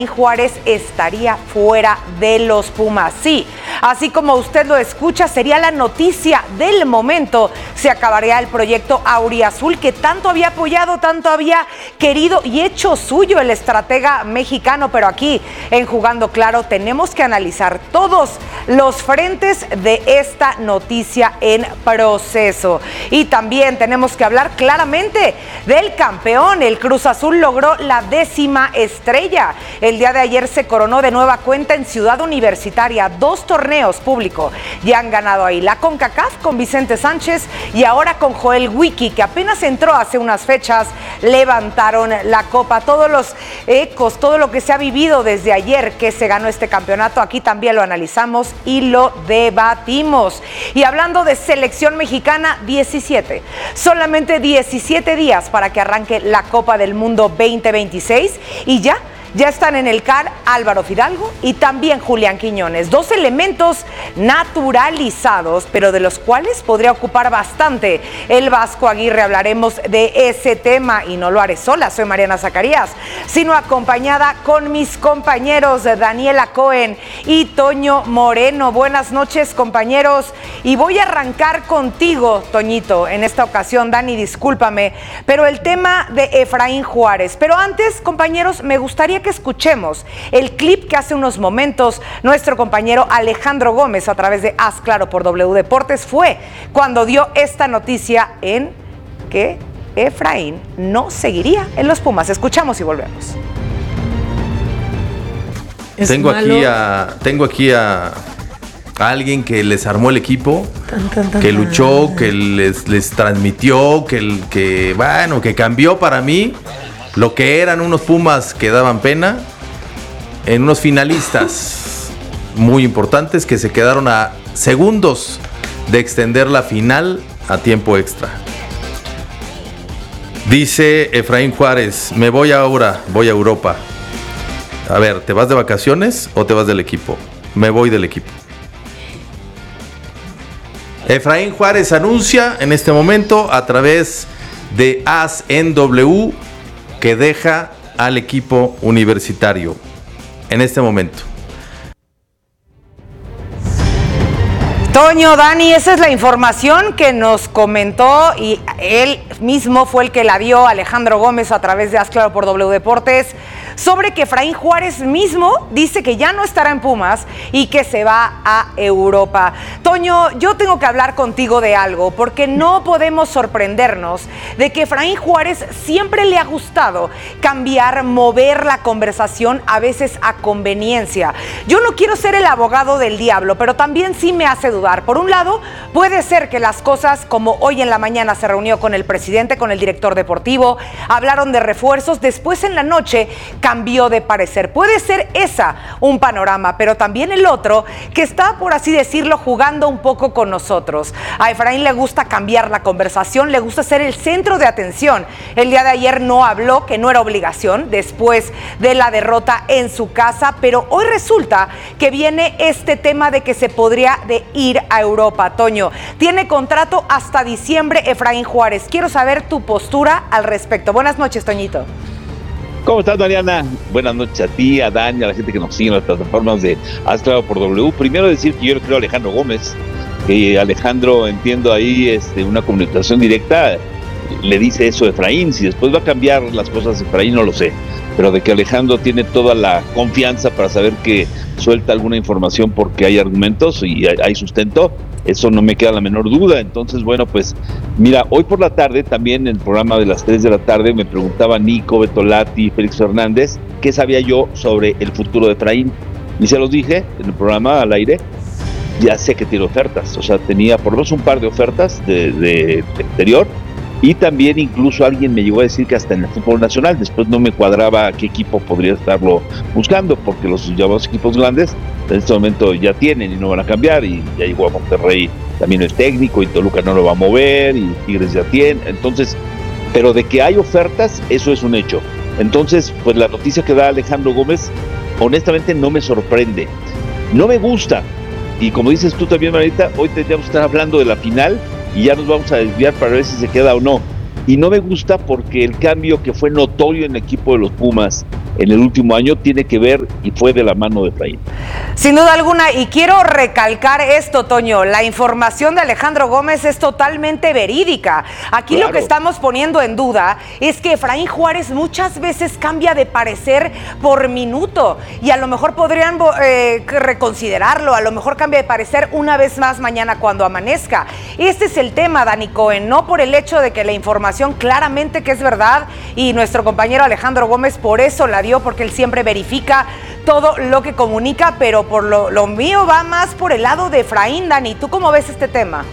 Juárez estaría fuera de los Pumas. Sí, así como usted lo escucha, sería la noticia del momento. Se acabaría el proyecto Auriazul que tanto había apoyado, tanto había querido y hecho suyo el estratega mexicano. Pero aquí, en Jugando Claro, tenemos que analizar todos los frentes de esta noticia en proceso. Y también tenemos que hablar claramente del campeón. El Cruz Azul logró la 10ª estrella. El día de ayer se coronó de nueva cuenta en Ciudad Universitaria. 2 torneos públicos ya han ganado ahí. La CONCACAF con Vicente Sánchez y ahora con Joel Wiki, que apenas entró hace unas fechas, levantaron la copa. Todos los ecos, todo lo que se ha vivido desde ayer que se ganó este campeonato, aquí también lo analizamos y lo debatimos. Y hablando de selección mexicana, solamente 17 días para que arranque la Copa del Mundo 2026 y ya están en el CAR Álvaro Fidalgo y también Julián Quiñones, 2 elementos naturalizados, pero de los cuales podría ocupar bastante el Vasco Aguirre. Hablaremos de ese tema y no lo haré sola, soy Mariana Zacarías, sino acompañada con mis compañeros Daniela Cohen y Toño Moreno. Buenas noches, compañeros, y voy a arrancar contigo, Toñito, en esta ocasión. Dani, discúlpame, pero el tema de Efraín Juárez. Pero antes, compañeros, me gustaría que escuchemos el clip que hace unos momentos nuestro compañero Alejandro Gómez a través de Haz Claro por W Deportes. Fue cuando dio esta noticia en que Efraín no seguiría en los Pumas. Escuchamos y volvemos. Tengo aquí a alguien que les armó el equipo, que luchó, que les transmitió, que cambió para mí lo que eran unos Pumas que daban pena en unos finalistas muy importantes que se quedaron a segundos de extender la final a tiempo extra. Dice Efraín Juárez: me voy ahora, voy a Europa. A ver, ¿te vas de vacaciones o te vas del equipo? Me voy del equipo. Efraín Juárez anuncia en este momento a través de AS en W que deja al equipo universitario en este momento. Toño, Dani, esa es la información que nos comentó y él mismo fue el que la dio Alejandro Gómez a través de Haz Claro por W Deportes, sobre que Efraín Juárez mismo dice que ya no estará en Pumas y que se va a Europa. Toño, yo tengo que hablar contigo de algo, porque no podemos sorprendernos de que Efraín Juárez siempre le ha gustado cambiar, mover la conversación, a veces a conveniencia. Yo no quiero ser el abogado del diablo, pero también sí me hace dudar. Por un lado, puede ser que las cosas, como hoy en la mañana se reunió con el presidente, con el director deportivo, hablaron de refuerzos, después en la noche cambió de parecer. Puede ser esa un panorama, pero también el otro, que está, por así decirlo, jugando un poco con nosotros. A Efraín le gusta cambiar la conversación, le gusta ser el centro de atención. El día de ayer no habló, que no era obligación, después de la derrota en su casa, pero hoy resulta que viene este tema de que se podría ir a Europa. Toño, tiene contrato hasta diciembre Efraín Juárez. Quiero saber tu postura al respecto. Buenas noches, Toñito. ¿Cómo estás, Mariana? Buenas noches a ti, a Dani, a la gente que nos sigue en las plataformas de Haz Claro por W. Primero decir que yo le creo a Alejandro Gómez, que Alejandro, entiendo ahí una comunicación directa, le dice eso a Efraín. Si después va a cambiar las cosas Efraín, no lo sé, pero de que Alejandro tiene toda la confianza para saber que suelta alguna información porque hay argumentos y hay sustento, eso no me queda la menor duda. Entonces, bueno, pues mira, hoy por la tarde, también en el programa de las 3 de la tarde, me preguntaba Nico, Betolati, Félix Fernández, qué sabía yo sobre el futuro de Efraín, y se los dije en el programa al aire. Ya sé que tiene ofertas, o sea, tenía por lo menos un par de ofertas de exterior, y también incluso alguien me llegó a decir que hasta en el fútbol nacional. Después no me cuadraba qué equipo podría estarlo buscando, porque los llamados equipos grandes en este momento ya tienen y no van a cambiar, y ya llegó a Monterrey también el técnico, y Toluca no lo va a mover, y Tigres ya tiene. Entonces, pero de que hay ofertas, eso es un hecho. Entonces, pues la noticia que da Alejandro Gómez, honestamente no me sorprende, no me gusta, y como dices tú también, Marita, hoy tendríamos que estar hablando de la final y ya nos vamos a desviar para ver si se queda o no. Y no me gusta porque el cambio que fue notorio en el equipo de los Pumas en el último año tiene que ver y fue de la mano de Efraín. Sin duda alguna, y quiero recalcar esto, Toño, la información de Alejandro Gómez es totalmente verídica. Aquí claro, lo que estamos poniendo en duda es que Efraín Juárez muchas veces cambia de parecer por minuto y a lo mejor podrían reconsiderarlo, a lo mejor cambia de parecer una vez más mañana cuando amanezca. Este es el tema, Dani Cohen, no por el hecho de que la información claramente que es verdad y nuestro compañero Alejandro Gómez por eso la dio, porque él siempre verifica todo lo que comunica, pero por lo mío va más por el lado de Efraín. Dani, ¿tú cómo ves este tema?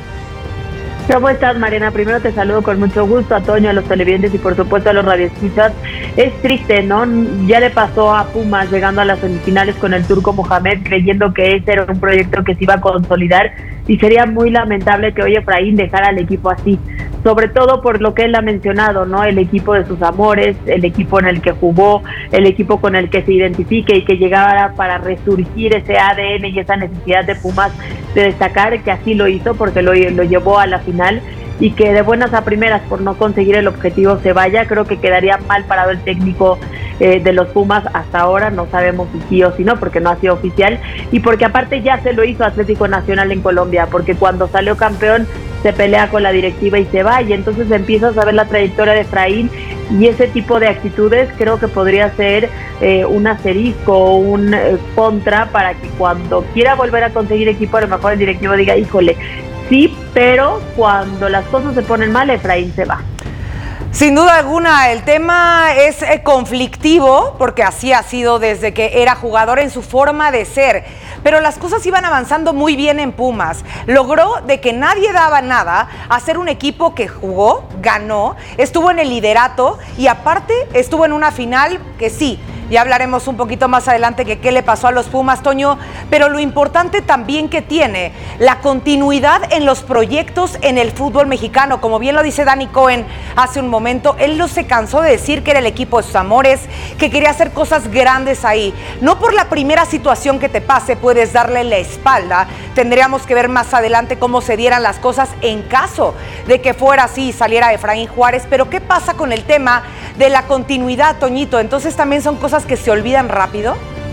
¿Cómo estás, Mariana? Primero te saludo con mucho gusto a Toño, a los televidentes y por supuesto a los radioescuchas. Es triste, ¿no? Ya le pasó a Pumas llegando a las semifinales con el Turco Mohamed, creyendo que ese era un proyecto que se iba a consolidar, y sería muy lamentable que hoy Efraín dejara al equipo así, sobre todo por lo que él ha mencionado, ¿no? El equipo de sus amores, el equipo en el que jugó, el equipo con el que se identifique y que llegara para resurgir ese ADN y esa necesidad de Pumas de destacar, que así lo hizo porque lo llevó a la final, y que de buenas a primeras por no conseguir el objetivo se vaya. Creo que quedaría mal parado el técnico de los Pumas hasta ahora, no sabemos si sí o si no porque no ha sido oficial, y porque aparte ya se lo hizo Atlético Nacional en Colombia, porque cuando salió campeón se pelea con la directiva y se va, y entonces empiezas a ver la trayectoria de Efraín, y ese tipo de actitudes creo que podría ser un asterisco o un contra para que cuando quiera volver a conseguir equipo a lo mejor el directivo diga, híjole, sí, pero cuando las cosas se ponen mal, Efraín se va. Sin duda alguna, el tema es conflictivo, porque así ha sido desde que era jugador en su forma de ser, pero las cosas iban avanzando muy bien en Pumas. Logró de que nadie daba nada a ser un equipo que jugó, ganó, estuvo en el liderato y aparte estuvo en una final que sí, ya hablaremos un poquito más adelante que qué le pasó a los Pumas, Toño, pero lo importante también que tiene la continuidad en los proyectos en el fútbol mexicano. Como bien lo dice Dani Cohen hace un momento, él no se cansó de decir que era el equipo de sus amores, que quería hacer cosas grandes ahí. No por la primera situación que te pase puedes darle la espalda. Tendríamos que ver más adelante cómo se dieran las cosas en caso de que fuera así y saliera Efraín Juárez. Pero ¿qué pasa con el tema de la continuidad, Toñito? Entonces también son cosas que se olvidan rápido.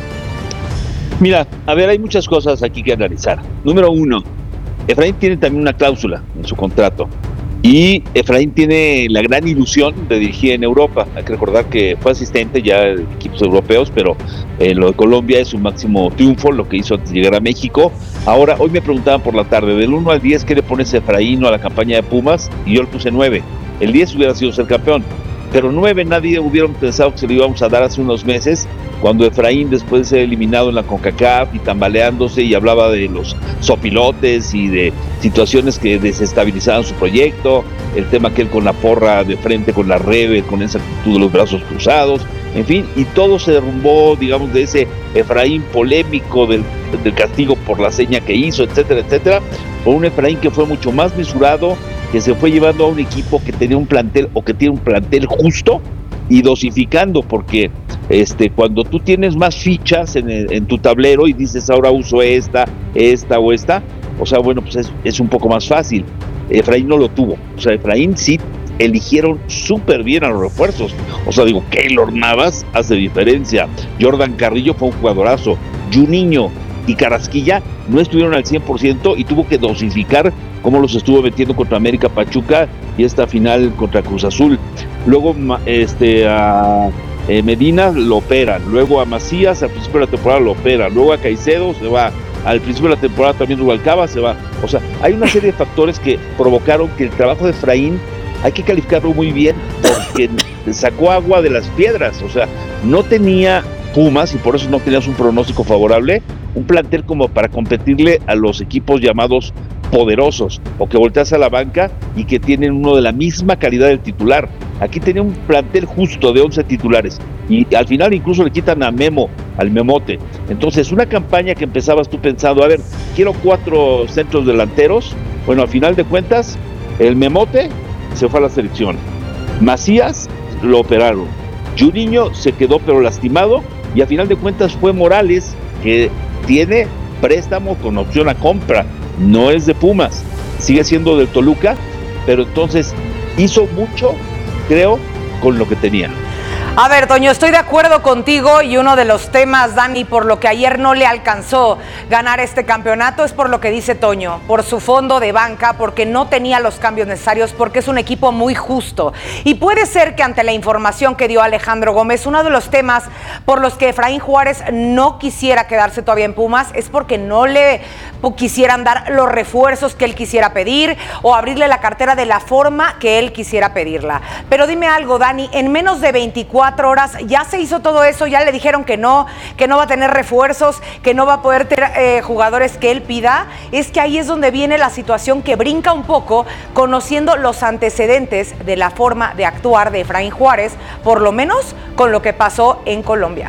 Mira, a ver, hay muchas cosas aquí que analizar. Número uno, Efraín tiene también una cláusula en su contrato y Efraín tiene la gran ilusión de dirigir en Europa. Hay que recordar que fue asistente ya de equipos europeos, pero lo de Colombia es su máximo triunfo, lo que hizo antes de llegar a México. Ahora, hoy me preguntaban por la tarde, del 1 al 10, ¿qué le pones a Efraín o a la campaña de Pumas? Y yo le puse 9. El 10 hubiera sido ser campeón, pero 9 nadie hubiera pensado que se lo íbamos a dar hace unos meses, cuando Efraín, después de ser eliminado en la CONCACAF y tambaleándose y hablaba de los sopilotes y de situaciones que desestabilizaban su proyecto, el tema aquel con la porra de frente, con la Rebe, con esa actitud de los brazos cruzados, en fin, y todo se derrumbó, digamos, de ese Efraín polémico del castigo por la seña que hizo, etcétera, etcétera, por un Efraín que fue mucho más mesurado, que se fue llevando a un equipo que tenía un plantel o que tiene un plantel justo y dosificando, porque cuando tú tienes más fichas en tu tablero y dices ahora uso esta o esta, o sea, bueno, pues es un poco más fácil. Efraín no lo tuvo, o sea, Efraín sí eligieron súper bien a los refuerzos, o sea, digo, Keylor Navas hace diferencia, Jordan Carrillo fue un jugadorazo, Juninho y Carrasquilla no estuvieron al 100% y tuvo que dosificar como los estuvo metiendo contra América, Pachuca y esta final contra Cruz Azul. Luego a Medina lo operan, luego a Macías al principio de la temporada lo operan, luego a Caicedo se va, al principio de la temporada también Rubalcaba se va. O sea, hay una serie de factores que provocaron que el trabajo de Efraín hay que calificarlo muy bien, porque sacó agua de las piedras. O sea, no tenía Pumas, y por eso no tenías un pronóstico favorable, un plantel como para competirle a los equipos llamados poderosos, o que volteas a la banca y que tienen uno de la misma calidad del titular. Aquí tenía un plantel justo de 11 titulares, y al final incluso le quitan a Memo, al Memote. Entonces, una campaña que empezabas tú pensando, a ver, quiero 4 centros delanteros. Bueno, al final de cuentas, el Memote se fue a la selección, Macías lo operaron, Juninho se quedó pero lastimado, y a final de cuentas fue Morales, que tiene préstamo con opción a compra, no es de Pumas, sigue siendo del Toluca, pero entonces hizo mucho, creo, con lo que tenía. A ver, Toño, estoy de acuerdo contigo y uno de los temas, Dani, por lo que ayer no le alcanzó ganar este campeonato es por lo que dice Toño, por su fondo de banca, porque no tenía los cambios necesarios, porque es un equipo muy justo. Y puede ser que ante la información que dio Alejandro Gómez, uno de los temas por los que Efraín Juárez no quisiera quedarse todavía en Pumas es porque no le quisieran dar los refuerzos que él quisiera pedir o abrirle la cartera de la forma que él quisiera pedirla. Pero dime algo, Dani, en menos de 24 horas ya se hizo todo eso, ya le dijeron que no va a tener refuerzos, que no va a poder tener jugadores que él pida. Es que ahí es donde viene la situación que brinca un poco, conociendo los antecedentes de la forma de actuar de Efraín Juárez, por lo menos con lo que pasó en Colombia.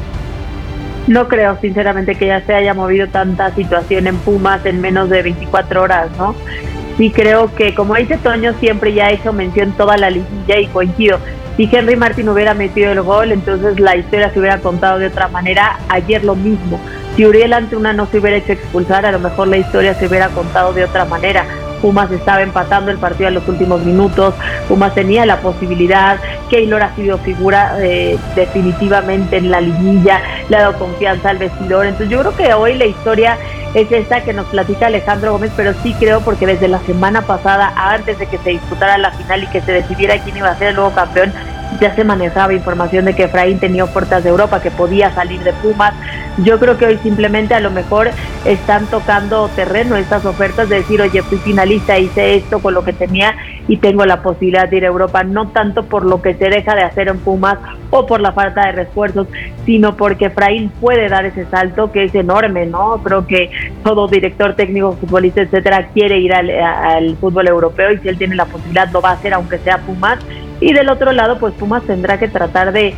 No creo, sinceramente, que ya se haya movido tanta situación en Pumas en menos de 24 horas, ¿no? Sí creo que, como dice Toño, siempre ya ha hecho mención toda la liguilla y coincido. Si Henry Martin hubiera metido el gol, entonces la historia se hubiera contado de otra manera. Ayer lo mismo. Si Uriel Antuna no se hubiera hecho expulsar, a lo mejor la historia se hubiera contado de otra manera. Pumas estaba empatando el partido en los últimos minutos, Pumas tenía la posibilidad, Keylor ha sido figura definitivamente en la liguilla, le ha dado confianza al vestidor. Entonces yo creo que hoy la historia es esta que nos platica Alejandro Gómez, pero sí creo porque desde la semana pasada, antes de que se disputara la final y que se decidiera quién iba a ser el nuevo campeón, ya se manejaba información de que Efraín tenía ofertas de Europa, que podía salir de Pumas. Yo creo que hoy simplemente a lo mejor están tocando terreno estas ofertas de decir, oye, fui finalista, hice esto con lo que tenía y tengo la posibilidad de ir a Europa, no tanto por lo que se deja de hacer en Pumas o por la falta de refuerzos, sino porque Efraín puede dar ese salto que es enorme, ¿no? Creo que todo director técnico, futbolista, etcétera, quiere ir al fútbol europeo y si él tiene la posibilidad lo va a hacer aunque sea Pumas. Y del otro lado, pues Pumas tendrá que tratar de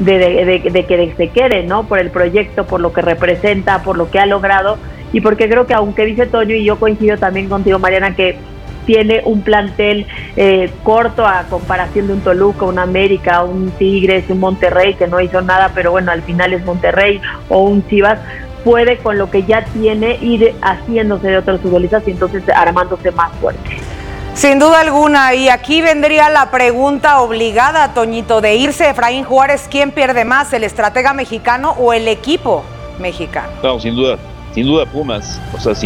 que se quede, ¿no? Por el proyecto, por lo que representa, por lo que ha logrado y porque creo que aunque dice Toño y yo coincido también contigo, Mariana, que tiene un plantel corto a comparación de un Toluca, un América, un Tigres, un Monterrey que no hizo nada, pero bueno, al final es Monterrey, o un Chivas, puede con lo que ya tiene ir haciéndose de otros futbolistas y entonces armándose más fuerte. Sin duda alguna, y aquí vendría la pregunta obligada, Toñito, de irse Efraín Juárez, ¿quién pierde más, el estratega mexicano o el equipo mexicano? No, sin duda Pumas,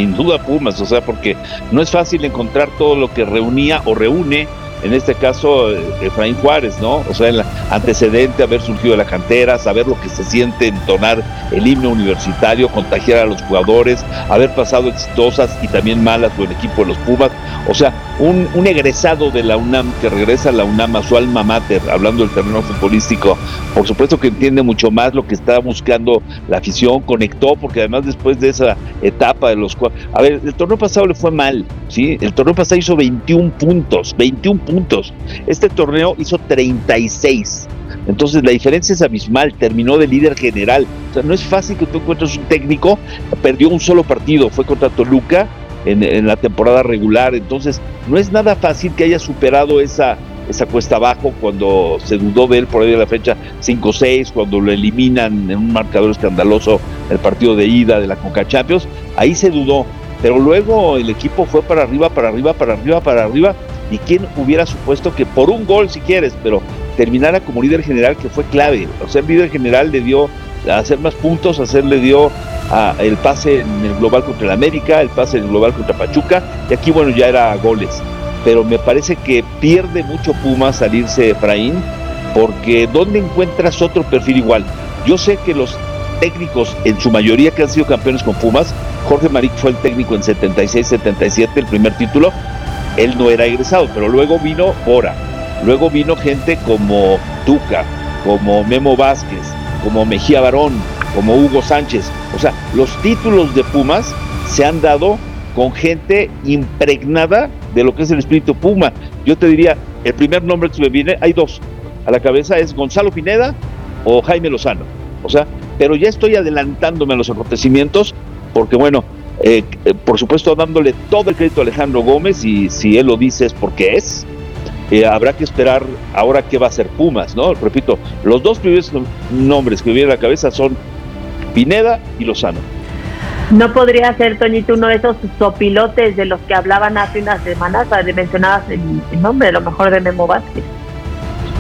o sea, porque no es fácil encontrar todo lo que reunía o reúne, en este caso, Efraín Juárez, ¿no? O sea, el antecedente, haber surgido de la cantera, saber lo que se siente entonar el himno universitario, contagiar a los jugadores, haber pasado exitosas y también malas por el equipo de los Pumas. O sea, un egresado de la UNAM que regresa a la UNAM a su alma mater, hablando del terreno futbolístico, por supuesto que entiende mucho más lo que estaba buscando la afición, conectó, porque además después de esa etapa de los cuales... A ver, el torneo pasado le fue mal, ¿sí? El torneo pasado hizo 21 puntos. Este torneo hizo 36. Entonces la diferencia es abismal, terminó de líder general. O sea, no es fácil que tú encuentres un técnico, perdió un solo partido, fue contra Toluca en la temporada regular, entonces no es nada fácil que haya superado esa cuesta abajo cuando se dudó de él por ahí de la fecha 5-6, cuando lo eliminan en un marcador escandaloso el partido de ida de la Conca Champions, ahí se dudó, pero luego el equipo fue para arriba, y quién hubiera supuesto que por un gol si quieres, pero terminara como líder general, que fue clave. O sea, el líder general le dio a hacer más puntos, le dio el pase en el global contra el América, el pase en el global contra Pachuca, y aquí bueno, ya era goles. Pero me parece que pierde mucho Pumas salirse Efraín, porque ¿dónde encuentras otro perfil igual? Yo sé que los técnicos, en su mayoría que han sido campeones con Pumas, Jorge Maric fue el técnico en 76-77, el primer título, él no era egresado, pero luego vino Bora, luego vino gente como Tuca, como Memo Vázquez, como Mejía Barón, como Hugo Sánchez. O sea, los títulos de Pumas se han dado con gente impregnada de lo que es el espíritu Puma. Yo te diría, el primer nombre que se me viene, hay dos a la cabeza, es Gonzalo Pineda o Jaime Lozano. O sea, pero ya estoy adelantándome a los acontecimientos, porque bueno, por supuesto dándole todo el crédito a Alejandro Gómez, y si él lo dice es porque es. Habrá que esperar ahora qué va a hacer Pumas, ¿no? Repito, los dos primeros nombres que me vienen a la cabeza son Pineda y Lozano. ¿No podría ser, Toñito, uno de esos sopilotes de los que hablaban hace unas semanas? Mencionabas el nombre, a lo mejor de Memo Vázquez.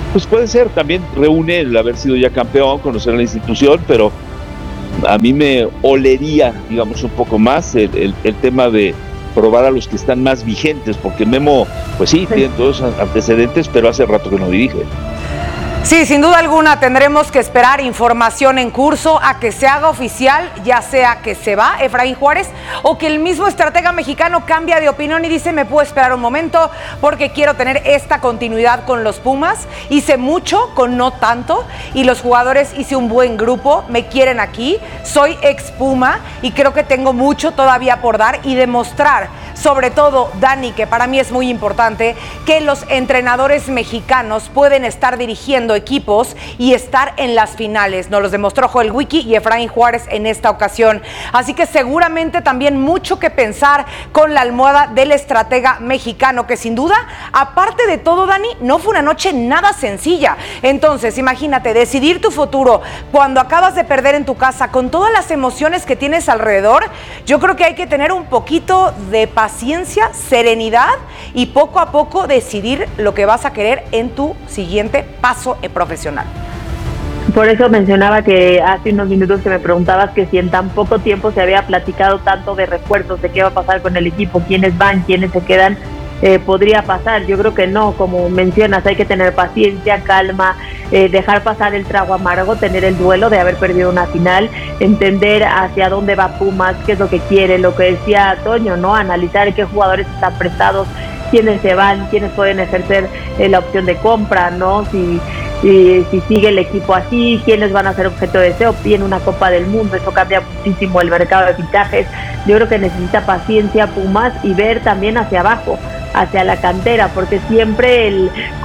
Pues puede ser, también reúne el haber sido ya campeón, conocer la institución, pero a mí me olería, digamos, un poco más el tema de probar a los que están más vigentes, porque Memo, pues sí, tiene todos los antecedentes, pero hace rato que no dirige. Sí, sin duda alguna tendremos que esperar información en curso a que se haga oficial, ya sea que se va Efraín Juárez o que el mismo estratega mexicano cambia de opinión y dice: me puedo esperar un momento porque quiero tener esta continuidad con los Pumas. Hice mucho con no tanto y los jugadores hice un buen grupo, me quieren aquí, soy ex Puma y creo que tengo mucho todavía por dar y demostrar. Sobre todo, Dani, que para mí es muy importante, que los entrenadores mexicanos pueden estar dirigiendo equipos y estar en las finales. Nos los demostró Joel Wiki y Efraín Juárez en esta ocasión. Así que seguramente también mucho que pensar con la almohada del estratega mexicano, que sin duda, aparte de todo, Dani, no fue una noche nada sencilla. Entonces, imagínate, decidir tu futuro cuando acabas de perder en tu casa, con todas las emociones que tienes alrededor. Yo creo que hay que tener un poquito de paciencia, serenidad y poco a poco decidir lo que vas a querer en tu siguiente paso profesional. Por eso mencionaba que hace unos minutos que me preguntabas que si en tan poco tiempo se había platicado tanto de refuerzos, de qué va a pasar con el equipo, quiénes van, quiénes se quedan, podría pasar. Yo creo que no, como mencionas, hay que tener paciencia, calma, dejar pasar el trago amargo, tener el duelo de haber perdido una final, entender hacia dónde va Pumas, qué es lo que quiere, lo que decía Toño, ¿no? Analizar qué jugadores están prestados, quiénes se van, quiénes pueden ejercer la opción de compra, ¿no? Si sigue el equipo así, quiénes van a ser objeto de deseo, viene una Copa del Mundo, eso cambia muchísimo el mercado de fichajes. Yo creo que necesita paciencia Pumas y ver también hacia abajo, hacia la cantera, porque siempre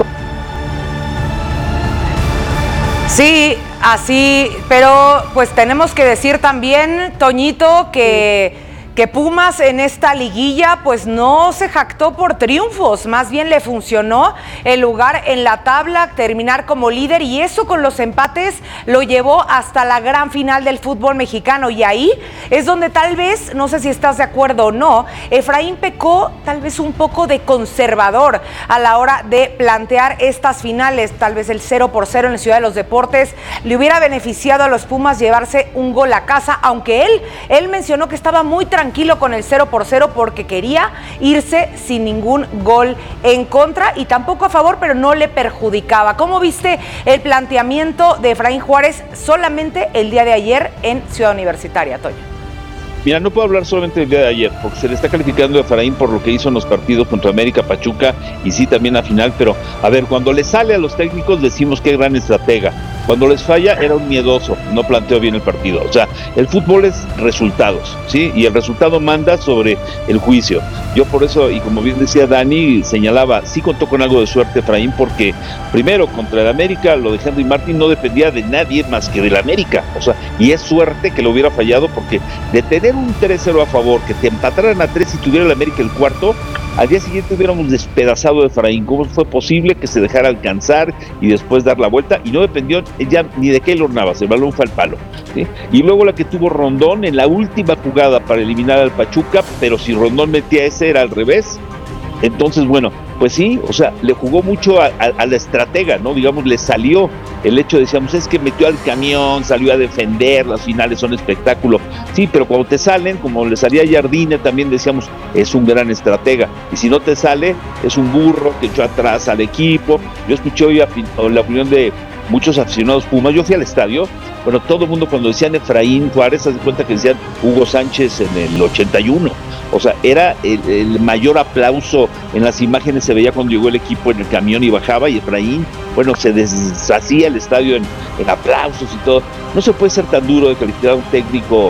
Sí, así, pero pues tenemos que decir también, Toñito, que Pumas en esta liguilla pues no se jactó por triunfos, más bien le funcionó el lugar en la tabla, terminar como líder, y eso con los empates lo llevó hasta la gran final del fútbol mexicano, y ahí es donde tal vez, no sé si estás de acuerdo o no, Efraín pecó tal vez un poco de conservador a la hora de plantear estas finales. Tal vez el 0-0 en la Ciudad de los Deportes le hubiera beneficiado a los Pumas llevarse un gol a casa, aunque él mencionó que estaba muy tranquilo con el 0-0 porque quería irse sin ningún gol en contra y tampoco a favor, pero no le perjudicaba. ¿Cómo viste el planteamiento de Efraín Juárez solamente el día de ayer en Ciudad Universitaria, Toño? Mira, no puedo hablar solamente del día de ayer, porque se le está calificando a Efraín por lo que hizo en los partidos contra América, Pachuca y sí también a final, pero a ver, cuando le sale a los técnicos decimos que gran estratega, cuando les falla era un miedoso, no planteó bien el partido. O sea, el fútbol es resultados, ¿sí? Y el resultado manda sobre el juicio. Yo por eso, y como bien decía Dani, señalaba, sí contó con algo de suerte Efraín, porque primero contra el América, lo de Henry Martin no dependía de nadie más que del América, o sea, y es suerte que lo hubiera fallado, porque de tener un 3-0 a favor, que te empataran a 3 y tuviera el América el cuarto, al día siguiente hubiéramos despedazado a Efraín. ¿Cómo fue posible que se dejara alcanzar y después dar la vuelta? Y no dependió ya ni de Keylor Navas, el balón fue al palo, ¿sí? Y luego la que tuvo Rondón en la última jugada para eliminar al Pachuca, pero si Rondón metía ese era al revés. Entonces, bueno, pues sí, o sea, le jugó mucho a la estratega, ¿no? Digamos, le salió el hecho, decíamos, es que metió al camión, salió a defender, las finales son espectáculo. Sí, pero cuando te salen, como le salía a Jardine, también decíamos, es un gran estratega. Y si no te sale, es un burro que echó atrás al equipo. Yo escuché hoy la opinión de muchos aficionados Pumas. Yo fui al estadio, bueno, todo el mundo cuando decían Efraín Juárez, haz de cuenta que decían Hugo Sánchez en el 81. O sea, era el mayor aplauso. En las imágenes se veía cuando llegó el equipo en el camión y bajaba, y Efraín, bueno, se deshacía el estadio en aplausos y todo. No se puede ser tan duro de calificar a un técnico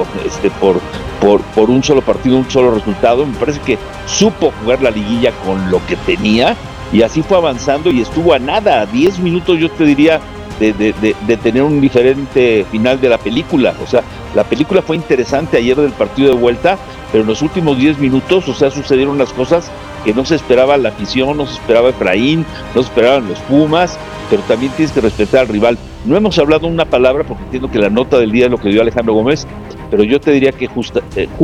por un solo partido, un solo resultado. Me parece que supo jugar la liguilla con lo que tenía, y así fue avanzando y estuvo a nada, a 10 minutos yo te diría de tener un diferente final de la película. O sea, la película fue interesante ayer del partido de vuelta, pero en los últimos 10 minutos, o sea, sucedieron las cosas que no se esperaba la afición, no se esperaba Efraín, no se esperaban los Pumas, pero también tienes que respetar al rival. No hemos hablado una palabra porque entiendo que la nota del día es lo que dio Alejandro Gómez, pero yo te diría que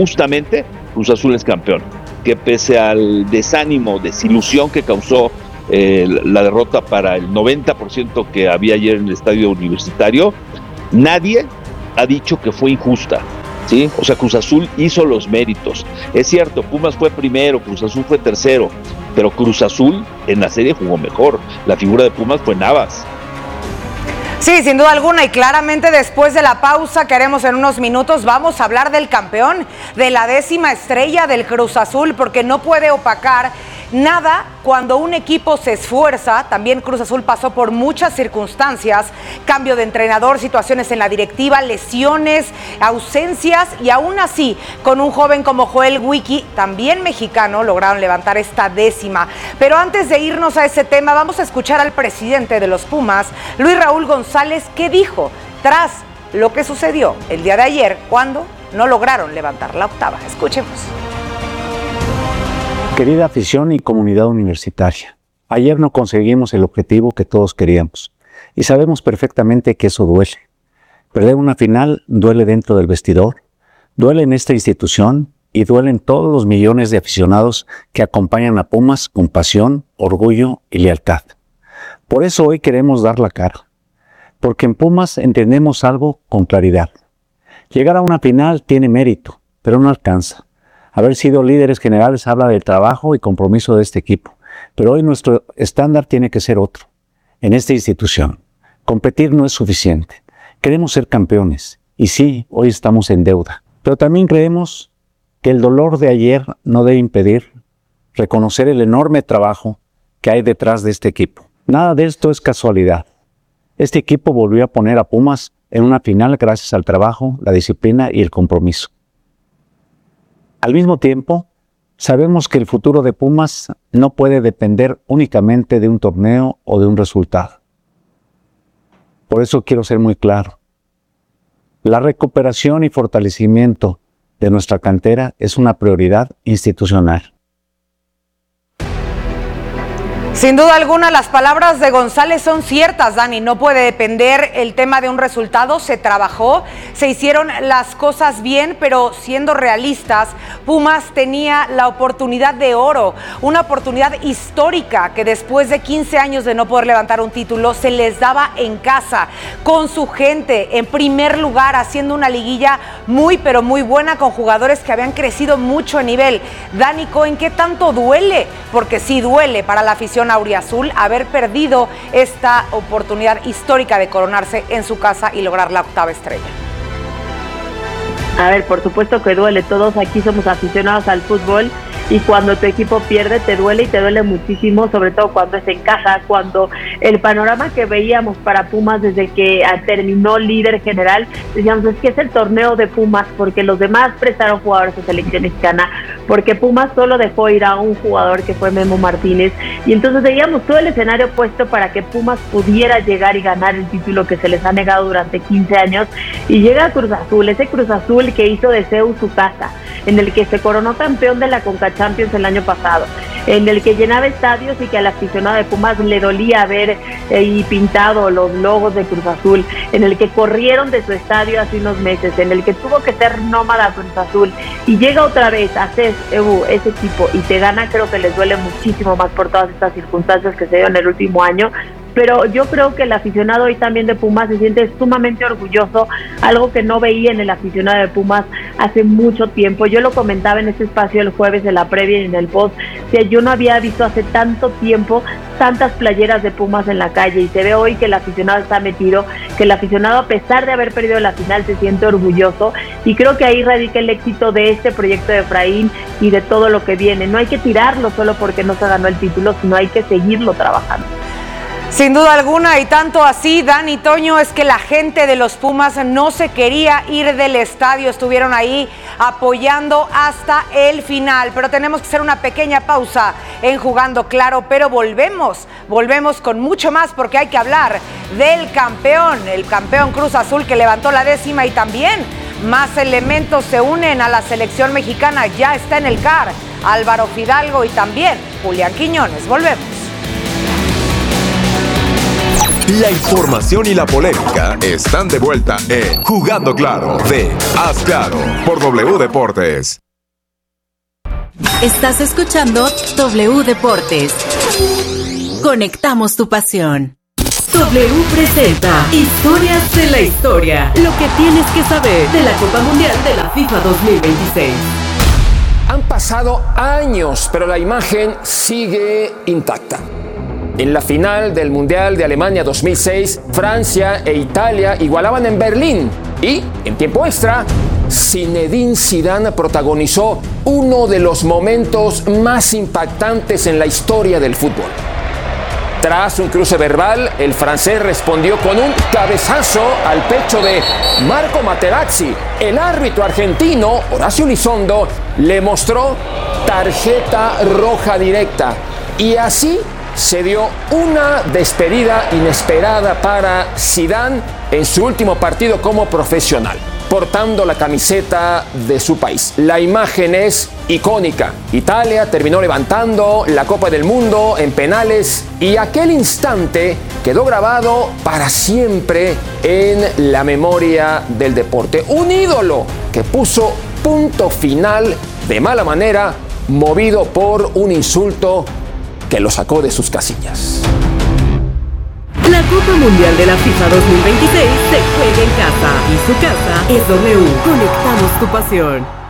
justamente Cruz Azul es campeón, que pese al desánimo, desilusión que causó la derrota para el 90% que había ayer en el estadio universitario, nadie ha dicho que fue injusta, ¿sí? O sea, Cruz Azul hizo los méritos. Es cierto, Pumas fue primero, Cruz Azul fue tercero, pero Cruz Azul en la serie jugó mejor. La figura de Pumas fue Navas. Sí, sin duda alguna, y claramente después de la pausa que haremos en unos minutos vamos a hablar del campeón, de la 10ª estrella del Cruz Azul, porque no puede opacar nada cuando un equipo se esfuerza. También Cruz Azul pasó por muchas circunstancias, cambio de entrenador, situaciones en la directiva, lesiones, ausencias, y aún así, con un joven como Joel Wiki, también mexicano, lograron levantar esta 10ª. Pero antes de irnos a ese tema, vamos a escuchar al presidente de los Pumas, Luis Raúl González, que dijo tras lo que sucedió el día de ayer, cuando no lograron levantar la 8ª. Escuchemos. Querida afición y comunidad universitaria, ayer no conseguimos el objetivo que todos queríamos y sabemos perfectamente que eso duele. Perder una final duele dentro del vestidor, duele en esta institución y duelen todos los millones de aficionados que acompañan a Pumas con pasión, orgullo y lealtad. Por eso hoy queremos dar la cara, porque en Pumas entendemos algo con claridad. Llegar a una final tiene mérito, pero no alcanza. Haber sido líderes generales habla del trabajo y compromiso de este equipo, pero hoy nuestro estándar tiene que ser otro. En esta institución, competir no es suficiente. Queremos ser campeones, y sí, hoy estamos en deuda, pero también creemos que el dolor de ayer no debe impedir reconocer el enorme trabajo que hay detrás de este equipo. Nada de esto es casualidad. Este equipo volvió a poner a Pumas en una final gracias al trabajo, la disciplina y el compromiso. Al mismo tiempo, sabemos que el futuro de Pumas no puede depender únicamente de un torneo o de un resultado. Por eso quiero ser muy claro. La recuperación y fortalecimiento de nuestra cantera es una prioridad institucional. Sin duda alguna, las palabras de González son ciertas, Dani. No puede depender el tema de un resultado. Se trabajó, se hicieron las cosas bien, pero siendo realistas, Pumas tenía la oportunidad de oro, una oportunidad histórica que después de 15 años de no poder levantar un título, se les daba en casa, con su gente, en primer lugar, haciendo una liguilla muy, pero muy buena, con jugadores que habían crecido mucho en nivel. Dani Cohen, ¿qué tanto duele? Porque sí duele para la afición auriazul haber perdido esta oportunidad histórica de coronarse en su casa y lograr la 8ª estrella. A ver, por supuesto que duele, todos aquí somos aficionados al fútbol y cuando tu equipo pierde te duele y te duele muchísimo, sobre todo cuando es en casa, cuando el panorama que veíamos para Pumas desde que terminó líder general, decíamos, es que es el torneo de Pumas, porque los demás prestaron jugadores a selección mexicana, porque Pumas solo dejó ir a un jugador que fue Memo Martínez, y entonces veíamos todo el escenario puesto para que Pumas pudiera llegar y ganar el título que se les ha negado durante 15 años, y llega Cruz Azul, ese Cruz Azul que hizo de CEU su casa, en el que se coronó campeón de la Conca Champions el año pasado, en el que llenaba estadios y que al aficionado de Pumas le dolía ver y pintado los logos de Cruz Azul, en el que corrieron de su estadio hace unos meses, en el que tuvo que ser nómada Cruz Azul, y llega otra vez a CEU, ese equipo, y te gana. Creo que les duele muchísimo más por todas estas circunstancias que se dieron el último año, pero yo creo que el aficionado hoy también de Pumas se siente sumamente orgulloso, algo que no veía en el aficionado de Pumas hace mucho tiempo. Yo lo comentaba en este espacio el jueves en la previa y en el post, que yo no había visto hace tanto tiempo tantas playeras de Pumas en la calle, y se ve hoy que el aficionado está metido, que el aficionado, a pesar de haber perdido la final, se siente orgulloso, y creo que ahí radica el éxito de este proyecto de Efraín y de todo lo que viene. No hay que tirarlo solo porque no se ganó el título, sino hay que seguirlo trabajando. Sin duda alguna, y tanto así, Dani, Toño, es que la gente de los Pumas no se quería ir del estadio, estuvieron ahí apoyando hasta el final, pero tenemos que hacer una pequeña pausa en Jugando Claro, pero volvemos con mucho más, porque hay que hablar del campeón, el campeón Cruz Azul que levantó la 10ª, y también más elementos se unen a la selección mexicana. Ya está en el CAR Álvaro Fidalgo y también Julián Quiñones. Volvemos. La información y la polémica están de vuelta en Jugando Claro de Haz Claro por W Deportes. Estás escuchando W Deportes. conectamos tu pasión. W presenta Historias de la Historia. Lo que tienes que saber de la Copa Mundial de la FIFA 2026. Han pasado años, pero la imagen sigue intacta. En la final del Mundial de Alemania 2006, Francia e Italia igualaban en Berlín. Y, en tiempo extra, Zinedine Zidane protagonizó uno de los momentos más impactantes en la historia del fútbol. Tras un cruce verbal, el francés respondió con un cabezazo al pecho de Marco Materazzi. El árbitro argentino, Horacio Elizondo, le mostró tarjeta roja directa. Y así se dio una despedida inesperada para Zidane en su último partido como profesional, portando la camiseta de su país. La imagen es icónica. Italia terminó levantando la Copa del Mundo en penales y aquel instante quedó grabado para siempre en la memoria del deporte. Un ídolo que puso punto final de mala manera, movido por un insulto que lo sacó de sus casillas. La Copa Mundial de la FIFA 2026 se juega en casa y su casa es W. Conectamos tu pasión.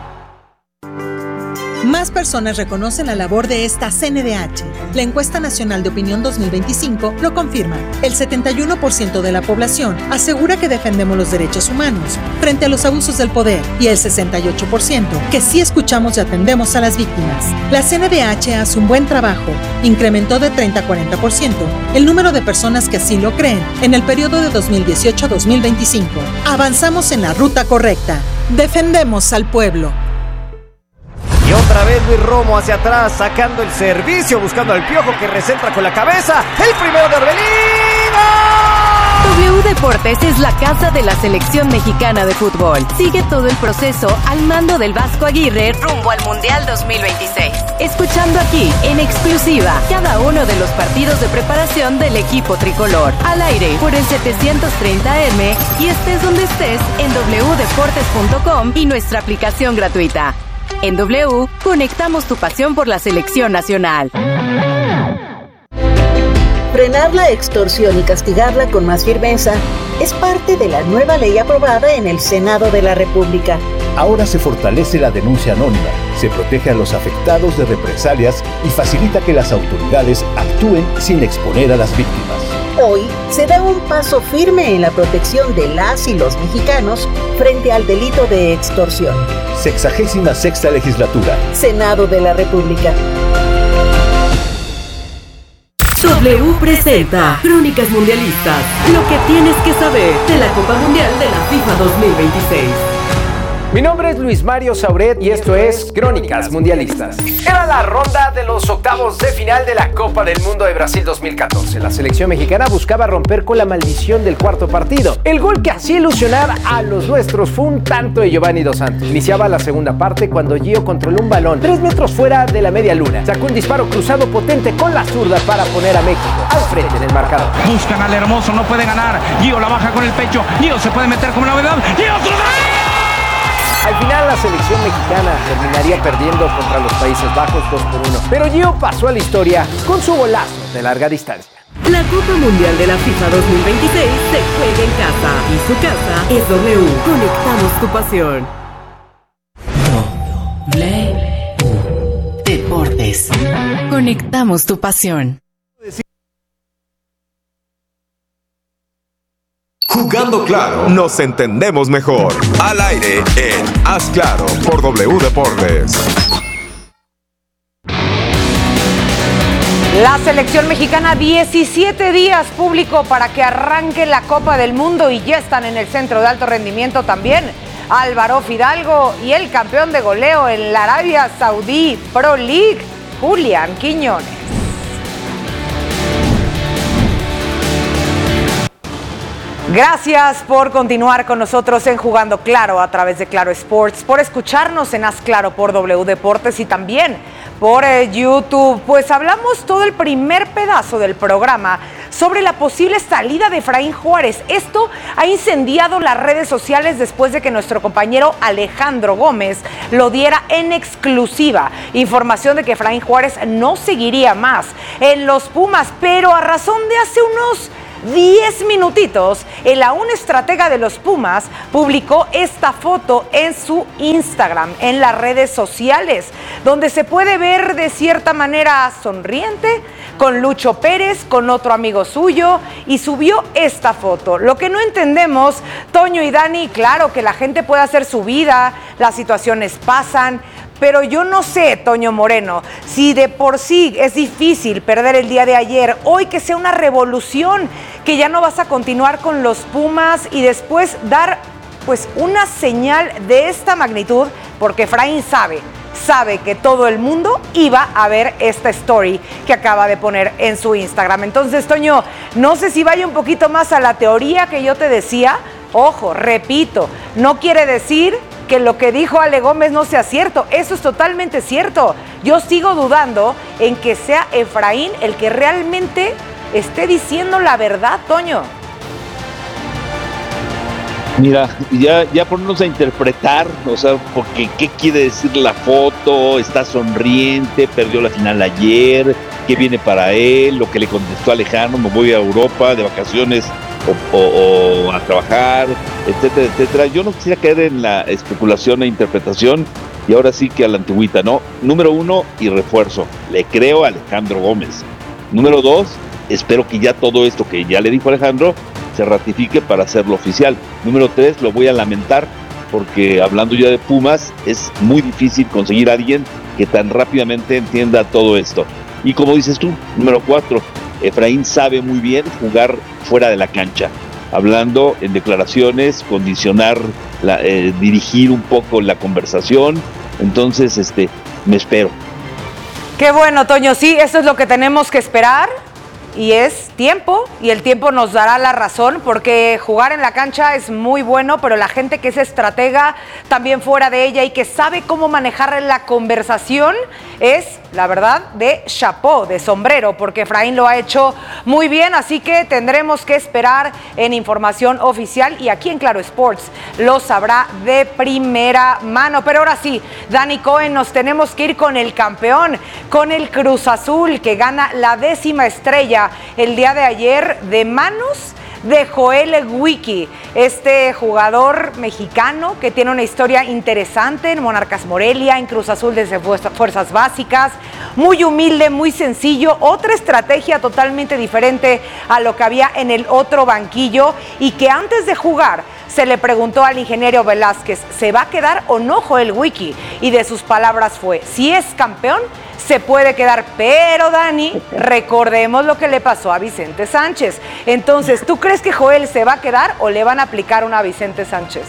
Más personas reconocen la labor de esta CNDH. La encuesta nacional de opinión 2025 lo confirma. El 71% de la población asegura que defendemos los derechos humanos frente a los abusos del poder y el 68% que sí escuchamos y atendemos a las víctimas. La CNDH hace un buen trabajo. Incrementó de 30 a 40% el número de personas que así lo creen en el periodo de 2018 a 2025. Avanzamos en la ruta correcta. Defendemos al pueblo. Y otra vez Luis Romo hacia atrás, sacando el servicio, buscando al Piojo que recentra con la cabeza. El primero de Orbelín. W Deportes es la casa de la selección mexicana de fútbol. Sigue todo el proceso al mando del Vasco Aguirre rumbo al Mundial 2026. Escuchando aquí, en exclusiva, cada uno de los partidos de preparación del equipo tricolor. Al aire por el 730M y estés donde estés en wdeportes.com y nuestra aplicación gratuita. En W, conectamos tu pasión por la selección nacional. Frenar la extorsión y castigarla con más firmeza es parte de la nueva ley aprobada en el Senado de la República. Ahora se fortalece la denuncia anónima, se protege a los afectados de represalias y facilita que las autoridades actúen sin exponer a las víctimas. Hoy se da un paso firme en la protección de las y los mexicanos frente al delito de extorsión. 66ª Legislatura. Senado de la República. W presenta Crónicas Mundialistas. Lo que tienes que saber de la Copa Mundial de la FIFA 2026. Mi nombre es Luis Mario Sauret y esto es Crónicas Mundialistas. Era la ronda de los octavos de final de la Copa del Mundo de Brasil 2014. La selección mexicana buscaba romper con la maldición del cuarto partido. El gol que hacía ilusionar a los nuestros fue un tanto de Giovanni Dos Santos. Iniciaba la segunda parte cuando Gio controló un balón 3 metros fuera de la media luna. Sacó un disparo cruzado potente con la zurda para poner a México al frente en el marcador. Buscan al Hermoso, no puede ganar. Gio la baja con el pecho. Gio se puede meter como novedad. ¡Y otro gol! Al final la selección mexicana terminaría perdiendo contra los Países Bajos 2-1. Pero Gio pasó a la historia con su golazo de larga distancia. La Copa Mundial de la FIFA 2026 se juega en casa y su casa es W. Conectamos tu pasión. W Deportes. Conectamos tu pasión. Jugando claro, nos entendemos mejor. Al aire en Haz Claro por W Deportes. La selección mexicana 17 días público para que arranque la Copa del Mundo y ya están en el centro de alto rendimiento también Álvaro Fidalgo y el campeón de goleo en la Arabia Saudí Pro League, Julián Quiñones. Gracias por continuar con nosotros en Jugando Claro a través de Claro Sports, por escucharnos en Haz Claro por W Deportes y también por YouTube. Pues hablamos todo el primer pedazo del programa sobre la posible salida de Efraín Juárez. Esto ha incendiado las redes sociales después de que nuestro compañero Alejandro Gómez lo diera en exclusiva. Información de que Efraín Juárez no seguiría más en los Pumas, pero a razón de hace unos 10 minutitos, el aún estratega de los Pumas publicó esta foto en su Instagram, en las redes sociales, donde se puede ver de cierta manera sonriente, con Lucho Pérez, con otro amigo suyo, y subió esta foto. Lo que no entendemos, Toño y Dani, claro que la gente puede hacer su vida, las situaciones pasan, pero yo no sé, Toño Moreno, si de por sí es difícil perder el día de ayer, hoy que sea una revolución, que ya no vas a continuar con los Pumas y después dar pues una señal de esta magnitud, porque Efraín sabe que todo el mundo iba a ver esta story que acaba de poner en su Instagram. Entonces, Toño, no sé si vaya un poquito más a la teoría que yo te decía. Ojo, repito, no quiere decir que lo que dijo Ale Gómez no sea cierto. Eso es totalmente cierto. Yo sigo dudando en que sea Efraín el que realmente esté diciendo la verdad, Toño. Mira, ya ponernos a interpretar, o sea, porque qué quiere decir la foto, está sonriente, perdió la final ayer, qué viene para él, lo que le contestó Alejandro, me voy a Europa de vacaciones o a trabajar, etcétera, etcétera. Yo no quisiera caer en la especulación e interpretación, y ahora sí que a la antigüita, ¿no? Número 1, y refuerzo, le creo a Alejandro Gómez. Número 2, espero que ya todo esto que ya le dijo Alejandro se ratifique para hacerlo oficial. Número 3, lo voy a lamentar, porque hablando ya de Pumas, es muy difícil conseguir a alguien que tan rápidamente entienda todo esto. Y como dices tú, número 4, Efraín sabe muy bien jugar fuera de la cancha. Hablando en declaraciones, condicionar, dirigir un poco la conversación. Entonces, me espero. Qué bueno, Toño, sí, eso es lo que tenemos que esperar. Y es tiempo, y el tiempo nos dará la razón, porque jugar en la cancha es muy bueno, pero la gente que es estratega también fuera de ella y que sabe cómo manejar la conversación es, la verdad, de chapó, de sombrero, porque Efraín lo ha hecho muy bien, así que tendremos que esperar en información oficial, y aquí en Claro Sports lo sabrá de primera mano. Pero ahora sí, Dani Cohen, nos tenemos que ir con el campeón, con el Cruz Azul, que gana la 10ª estrella el día de ayer de manos de Joel Wiki, este jugador mexicano que tiene una historia interesante en Monarcas Morelia, en Cruz Azul desde Fuerzas Básicas, muy humilde, muy sencillo, otra estrategia totalmente diferente a lo que había en el otro banquillo, y que antes de jugar se le preguntó al ingeniero Velázquez, ¿se va a quedar o no Joel Wiki? Y de sus palabras fue, si es campeón, se puede quedar. Pero, Dani, recordemos lo que le pasó a Vicente Sánchez. Entonces, ¿tú crees que Joel se va a quedar o le van a aplicar una a Vicente Sánchez?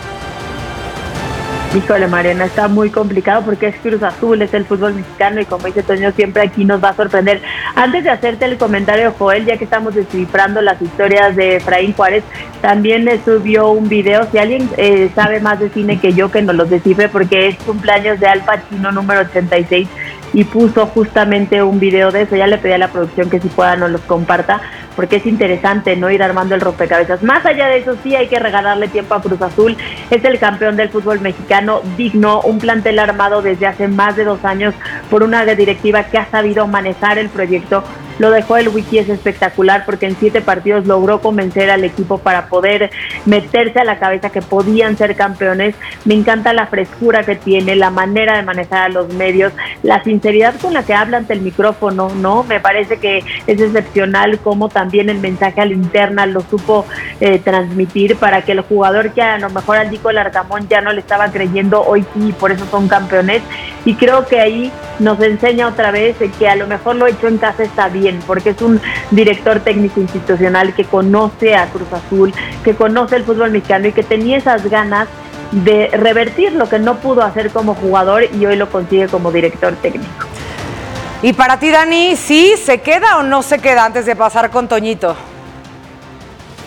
Híjole, Mariana, está muy complicado porque es Cruz Azul, es el fútbol mexicano, y como dice Toño, siempre aquí nos va a sorprender. Antes de hacerte el comentario, Joel, ya que estamos descifrando las historias de Efraín Juárez, también subió un video. Si alguien sabe más de cine que yo, que nos los descifre, porque es cumpleaños de Al Pacino número 86, y puso justamente un video de eso. Ya le pedí a la producción que si pueda nos los comparta, porque es interesante, ¿no?, ir armando el rompecabezas. Más allá de eso, sí hay que regalarle tiempo a Cruz Azul. Es el campeón del fútbol mexicano, digno, un plantel armado desde hace más de 2 años por una directiva que ha sabido manejar el proyecto. Lo dejó el Wiki, es espectacular, porque en 7 partidos logró convencer al equipo para poder meterse a la cabeza que podían ser campeones. Me encanta la frescura que tiene, la manera de manejar a los medios, la sinceridad con la que habla ante el micrófono, ¿no? Me parece que es excepcional cómo también el mensaje a la interna lo supo transmitir, para que el jugador que a lo mejor al Dico Larcamón ya no le estaba creyendo, hoy sí, por eso son campeones. Y creo que ahí nos enseña otra vez que a lo mejor lo hecho en casa está bien, porque es un director técnico institucional que conoce a Cruz Azul, que conoce el fútbol mexicano y que tenía esas ganas de revertir lo que no pudo hacer como jugador, y hoy lo consigue como director técnico. Y para ti, Dani, ¿sí se queda o no se queda, antes de pasar con Toñito?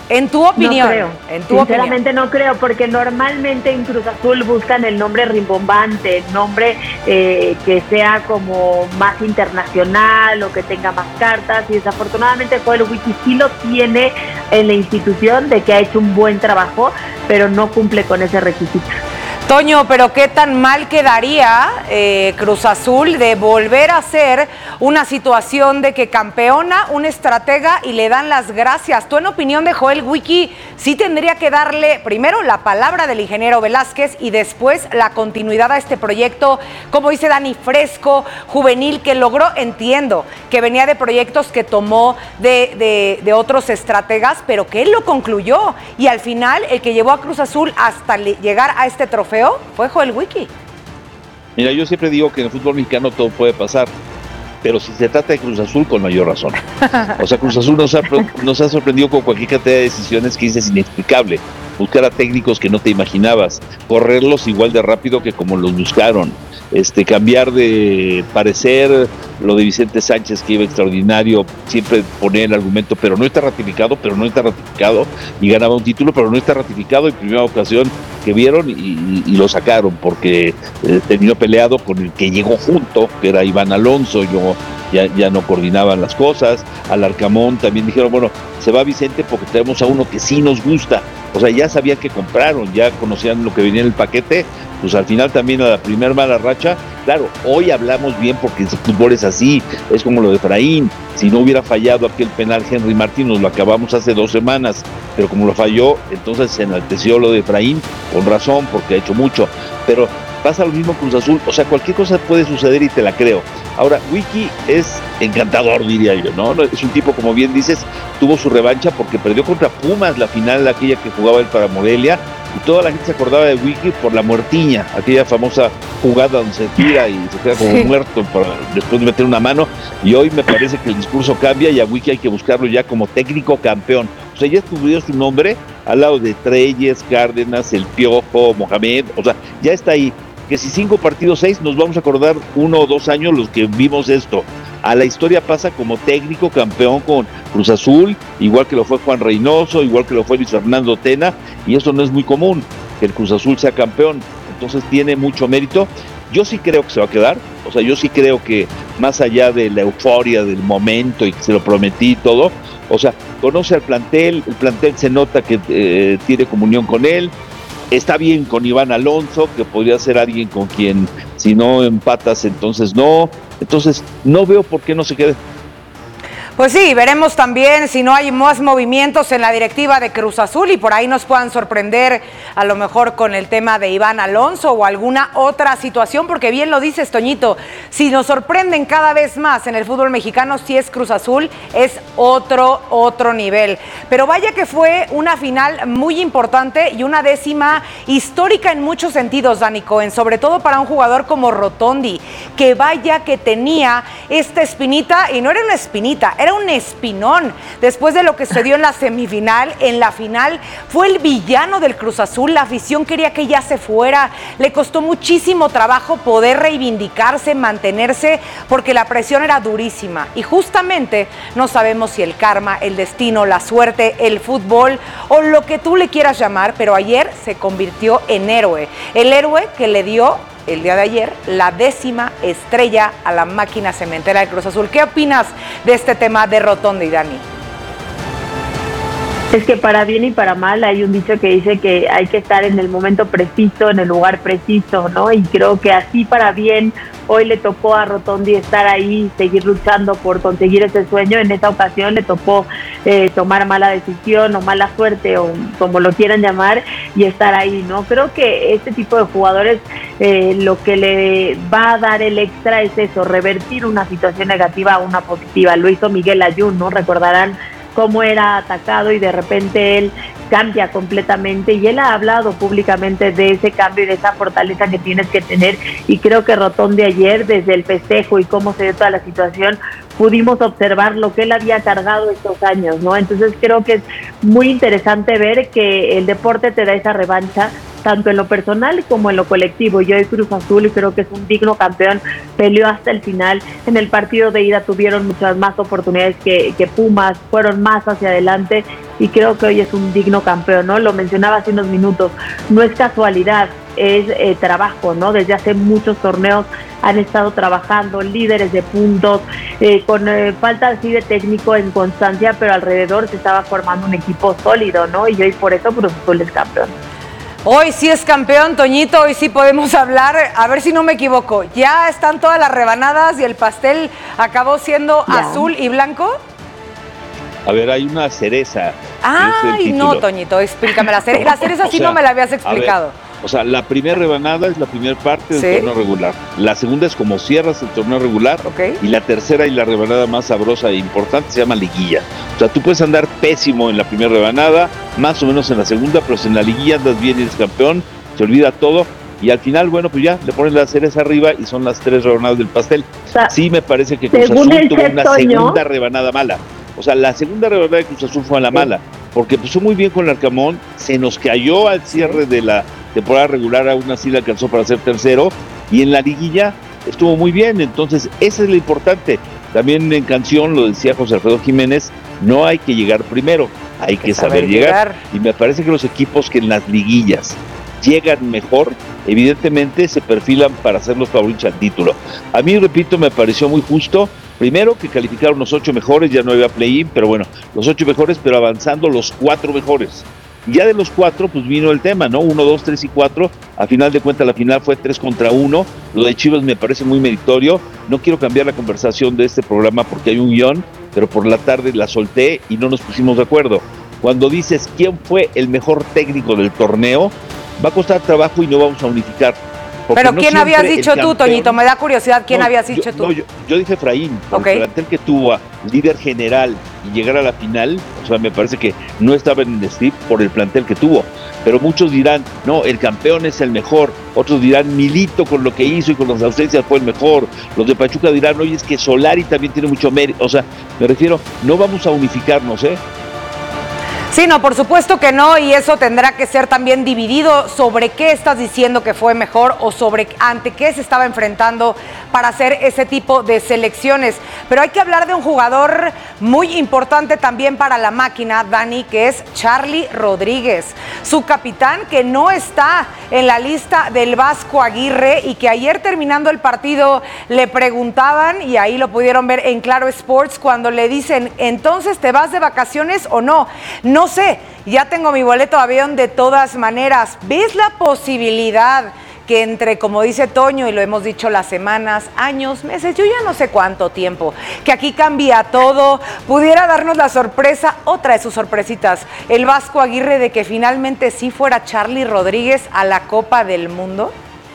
En tu opinión. No creo. Sinceramente no creo, porque normalmente en Cruz Azul buscan el nombre rimbombante, el nombre que sea como más internacional o que tenga más cartas, y desafortunadamente Joel Wiki sí lo tiene en la institución de que ha hecho un buen trabajo, pero no cumple con ese requisito. Toño, pero ¿qué tan mal quedaría Cruz Azul de volver a ser una situación de que campeona un estratega y le dan las gracias? ¿Tú, en opinión de Joel Wiki, sí tendría que darle primero la palabra del ingeniero Velázquez y después la continuidad a este proyecto, como dice Dani, fresco, juvenil, que logró? Entiendo que venía de proyectos que tomó de otros estrategas, pero que él lo concluyó, y al final el que llevó a Cruz Azul hasta llegar a este trofeo fue Joel Wiki. Mira, yo siempre digo que en el fútbol mexicano todo puede pasar, pero si se trata de Cruz Azul, con mayor razón. O sea, Cruz Azul nos ha sorprendido con cualquier cantidad de decisiones que dices inexplicable. Buscar a técnicos que no te imaginabas, correrlos igual de rápido que como los buscaron, cambiar de parecer, lo de Vicente Sánchez, que iba extraordinario, siempre poner el argumento, pero no está ratificado, y ganaba un título, pero no está ratificado, y primera ocasión que vieron y lo sacaron, porque terminó peleado con el que llegó junto, que era Iván Alonso. Ya no coordinaban las cosas. Al Arcamón también dijeron, bueno, se va Vicente porque tenemos a uno que sí nos gusta. O sea, ya sabían que compraron, ya conocían lo que venía en el paquete. Pues al final también, a la primer mala racha, claro, hoy hablamos bien porque el fútbol es así, es como lo de Efraín. Si no hubiera fallado aquel penal Henry Martín, nos lo acabamos hace 2 semanas, pero como lo falló, entonces se enalteció lo de Efraín, con razón, porque ha hecho mucho. Pero pasa lo mismo con Cruz Azul, o sea, cualquier cosa puede suceder y te la creo. Ahora, Wiki es encantador, diría yo, ¿no? Es un tipo, como bien dices, tuvo su revancha porque perdió contra Pumas la final, aquella que jugaba él para Morelia, y toda la gente se acordaba de Wiki por la muertiña, aquella famosa jugada donde se tira y se queda como muerto después de meter una mano, y hoy me parece que el discurso cambia y a Wiki hay que buscarlo ya como técnico campeón. O sea, ya estuvo su nombre al lado de Treyes, Cárdenas, El Piojo, Mohamed, o sea, ya está ahí. Que si 5 partidos 6, nos vamos a acordar 1 o 2 años los que vimos esto. A la historia pasa como técnico campeón con Cruz Azul, igual que lo fue Juan Reynoso, igual que lo fue Luis Fernando Tena, y eso no es muy común, que el Cruz Azul sea campeón. Entonces tiene mucho mérito. Yo sí creo que se va a quedar, o sea, yo sí creo que más allá de la euforia del momento y que se lo prometí y todo, o sea, conoce al plantel, el plantel se nota que tiene comunión con él. Está bien con Iván Alonso, que podría ser alguien con quien, si no empatas, entonces no. Entonces, no veo por qué no se quede. Pues sí, veremos también si no hay más movimientos en la directiva de Cruz Azul y por ahí nos puedan sorprender a lo mejor con el tema de Iván Alonso o alguna otra situación, porque bien lo dices, Toñito, si nos sorprenden cada vez más en el fútbol mexicano, si es Cruz Azul, es otro nivel. Pero vaya que fue una final muy importante y una 10ª histórica en muchos sentidos, Dani Cohen, sobre todo para un jugador como Rotondi, que vaya que tenía esta espinita, y no era una espinita, era un espinón, después de lo que sucedió en la semifinal. En la final fue el villano del Cruz Azul, la afición quería que ya se fuera, le costó muchísimo trabajo poder reivindicarse, mantenerse, porque la presión era durísima, y justamente no sabemos si el karma, el destino, la suerte, el fútbol o lo que tú le quieras llamar, pero ayer se convirtió en héroe, el héroe que le dio el día de ayer la 10ª estrella a la máquina cementera del Cruz Azul. ¿Qué opinas de este tema de Rotondi, Dani? Es que para bien y para mal hay un dicho que dice que hay que estar en el momento preciso, en el lugar preciso, ¿no? Y creo que así para bien hoy le tocó a Rotondi estar ahí, seguir luchando por conseguir ese sueño. En esta ocasión le tocó tomar mala decisión o mala suerte o como lo quieran llamar y estar ahí, ¿no? Creo que este tipo de jugadores lo que le va a dar el extra es eso, revertir una situación negativa a una positiva. Lo hizo Miguel Ayun, ¿no? Recordarán cómo era atacado y de repente él cambia completamente, y él ha hablado públicamente de ese cambio y de esa fortaleza que tienes que tener, y creo que Rotondi ayer, desde el festejo y cómo se dio toda la situación, pudimos observar lo que él había cargado estos años, ¿no? Entonces creo que es muy interesante ver que el deporte te da esa revancha, tanto en lo personal como en lo colectivo. Yo de Cruz Azul y creo que es un digno campeón, peleó hasta el final. En el partido de ida tuvieron muchas más oportunidades que Pumas, fueron más hacia adelante y creo que hoy es un digno campeón, ¿no? Lo mencionaba hace unos minutos, no es casualidad, es trabajo, ¿no? Desde hace muchos torneos han estado trabajando, líderes de puntos, con falta así de técnico en constancia, pero alrededor se estaba formando un equipo sólido, ¿no? Y hoy por eso Cruz Azul es campeón. Hoy sí es campeón, Toñito, hoy sí podemos hablar, a ver si no me equivoco, ¿ya están todas las rebanadas y el pastel acabó siendo azul y blanco? A ver, hay una cereza. Ay, no, Toñito, explícame la cereza. La cereza sí no me la habías explicado. O sea, la primera rebanada es la primera parte del torneo regular. La segunda es como cierras el torneo regular. Y la tercera y la rebanada más sabrosa e importante se llama liguilla. O sea, tú puedes andar pésimo en la primera rebanada, más o menos en la segunda, pero si en la liguilla andas bien y eres campeón, se olvida todo. Y al final, bueno, pues ya le pones la cereza arriba y son las 3 rebanadas del pastel. O sea, sí me parece que Cruz Azul tuvo una segunda rebanada mala. O sea, la segunda rebanada de Cruz Azul fue a la mala, porque empezó muy bien con el Arcamón, se nos cayó al cierre de la temporada regular, aún así le alcanzó para ser tercero, y en la liguilla estuvo muy bien. Entonces, eso es lo importante. También en canción lo decía José Alfredo Jiménez, no hay que llegar primero, hay que saber llegar. Y me parece que los equipos que en las liguillas llegan mejor, evidentemente se perfilan para ser los favoritos al título. A mí, repito, me pareció muy justo. Primero que calificaron los 8 mejores, ya no había play-in, pero bueno, los 8 mejores, pero avanzando los 4 mejores. Ya de los 4, pues vino el tema, ¿no? 1, 2, 3 y 4. A final de cuentas, la final fue 3 contra 1. Lo de Chivas me parece muy meritorio. No quiero cambiar la conversación de este programa porque hay un guión, pero por la tarde la solté y no nos pusimos de acuerdo. Cuando dices quién fue el mejor técnico del torneo, va a costar trabajo y no vamos a unificar. Pero no, ¿quién habías dicho tú, Toñito? Me da curiosidad, ¿quién habías dicho tú? Yo dije Efraín, porque el plantel que tuvo a líder general y llegar a la final, o sea, me parece que no estaba en el strip por el plantel que tuvo. Pero muchos dirán, no, el campeón es el mejor. Otros dirán, Milito con lo que hizo y con las ausencias fue el mejor. Los de Pachuca dirán, oye, es que Solari también tiene mucho mérito. O sea, me refiero, no vamos a unificarnos, ¿eh? Sí, no, por supuesto que no, y eso tendrá que ser también dividido sobre qué estás diciendo que fue mejor o sobre ante qué se estaba enfrentando para hacer ese tipo de selecciones. Pero hay que hablar de un jugador muy importante también para la máquina, Dani, que es Charly Rodríguez, su capitán, que no está en la lista del Vasco Aguirre y que ayer terminando el partido le preguntaban, y ahí lo pudieron ver en Claro Sports, cuando le dicen, ¿entonces te vas de vacaciones o no? No sé, ya tengo mi boleto de avión de todas maneras. ¿Ves la posibilidad que entre, como dice Toño, y lo hemos dicho las semanas, años, meses, yo ya no sé cuánto tiempo, que aquí cambia todo, pudiera darnos la sorpresa, otra de sus sorpresitas, el Vasco Aguirre, de que finalmente sí fuera Charly Rodríguez a la Copa del Mundo?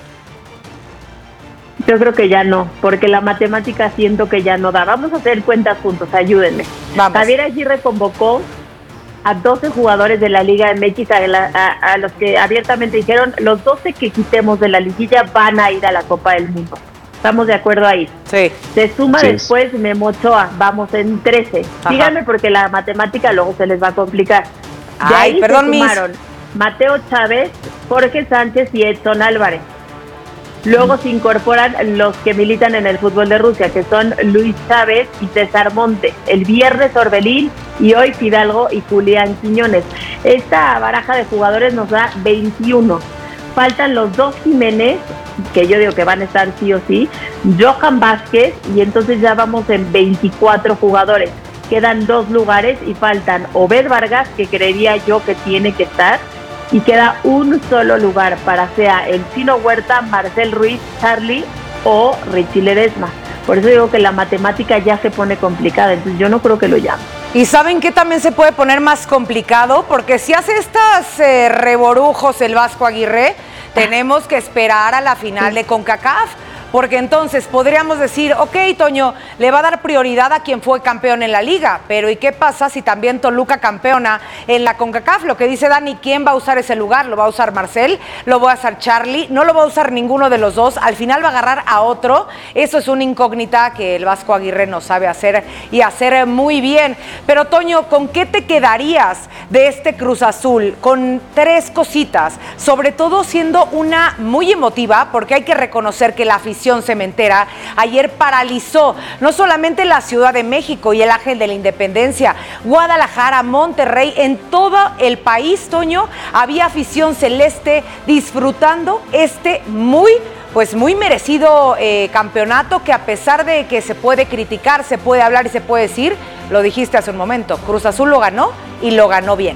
Yo creo que ya no, porque la matemática siento que ya no da. Vamos a hacer cuentas juntos, ayúdenme. Vamos. Javier Aguirre convocó a 12 jugadores de la Liga MX, a los que abiertamente dijeron, los 12 que quitemos de la liguilla van a ir a la Copa del Mundo. ¿Estamos de acuerdo ahí? Sí. Se suma después Memo Ochoa, vamos en 13. Díganme porque la matemática luego se les va a complicar. De ahí perdón, se sumaron Mateo Chávez, Jorge Sánchez y Edson Álvarez. Luego se incorporan los que militan en el fútbol de Rusia, que son Luis Chávez y César Montes. El viernes Orbelín y hoy Fidalgo y Julián Quiñones. Esta baraja de jugadores nos da 21. Faltan los 2 Jiménez, que yo digo que van a estar sí o sí, Johan Vázquez, y entonces ya vamos en 24 jugadores. Quedan 2 lugares y faltan Obed Vargas, que creería yo que tiene que estar, y queda un solo lugar para sea el Chino Huerta, Marcel Ruiz, Charly o Richie Ledesma. Por eso digo que la matemática ya se pone complicada, entonces yo no creo que lo llame. ¿Y saben qué también se puede poner más complicado? Porque si hace estas reborujos el Vasco Aguirre, tenemos que esperar a la final de CONCACAF, porque entonces podríamos decir, ok, Toño, le va a dar prioridad a quien fue campeón en la liga, pero ¿y qué pasa si también Toluca campeona en la CONCACAF? Lo que dice Dani, ¿quién va a usar ese lugar? ¿Lo va a usar Marcel? ¿Lo va a usar Charlie? No lo va a usar ninguno de los dos, al final va a agarrar a otro. Eso es una incógnita que el Vasco Aguirre no sabe hacer y hacer muy bien. Pero Toño, ¿con qué te quedarías de este Cruz Azul? Con 3 cositas, sobre todo siendo una muy emotiva, porque hay que reconocer que la afición cementera ayer paralizó no solamente la Ciudad de México y el Ángel de la Independencia, Guadalajara, Monterrey, en todo el país, Toño, había afición celeste disfrutando este muy merecido campeonato, que a pesar de que se puede criticar, se puede hablar y se puede decir, lo dijiste hace un momento, Cruz Azul lo ganó y lo ganó bien.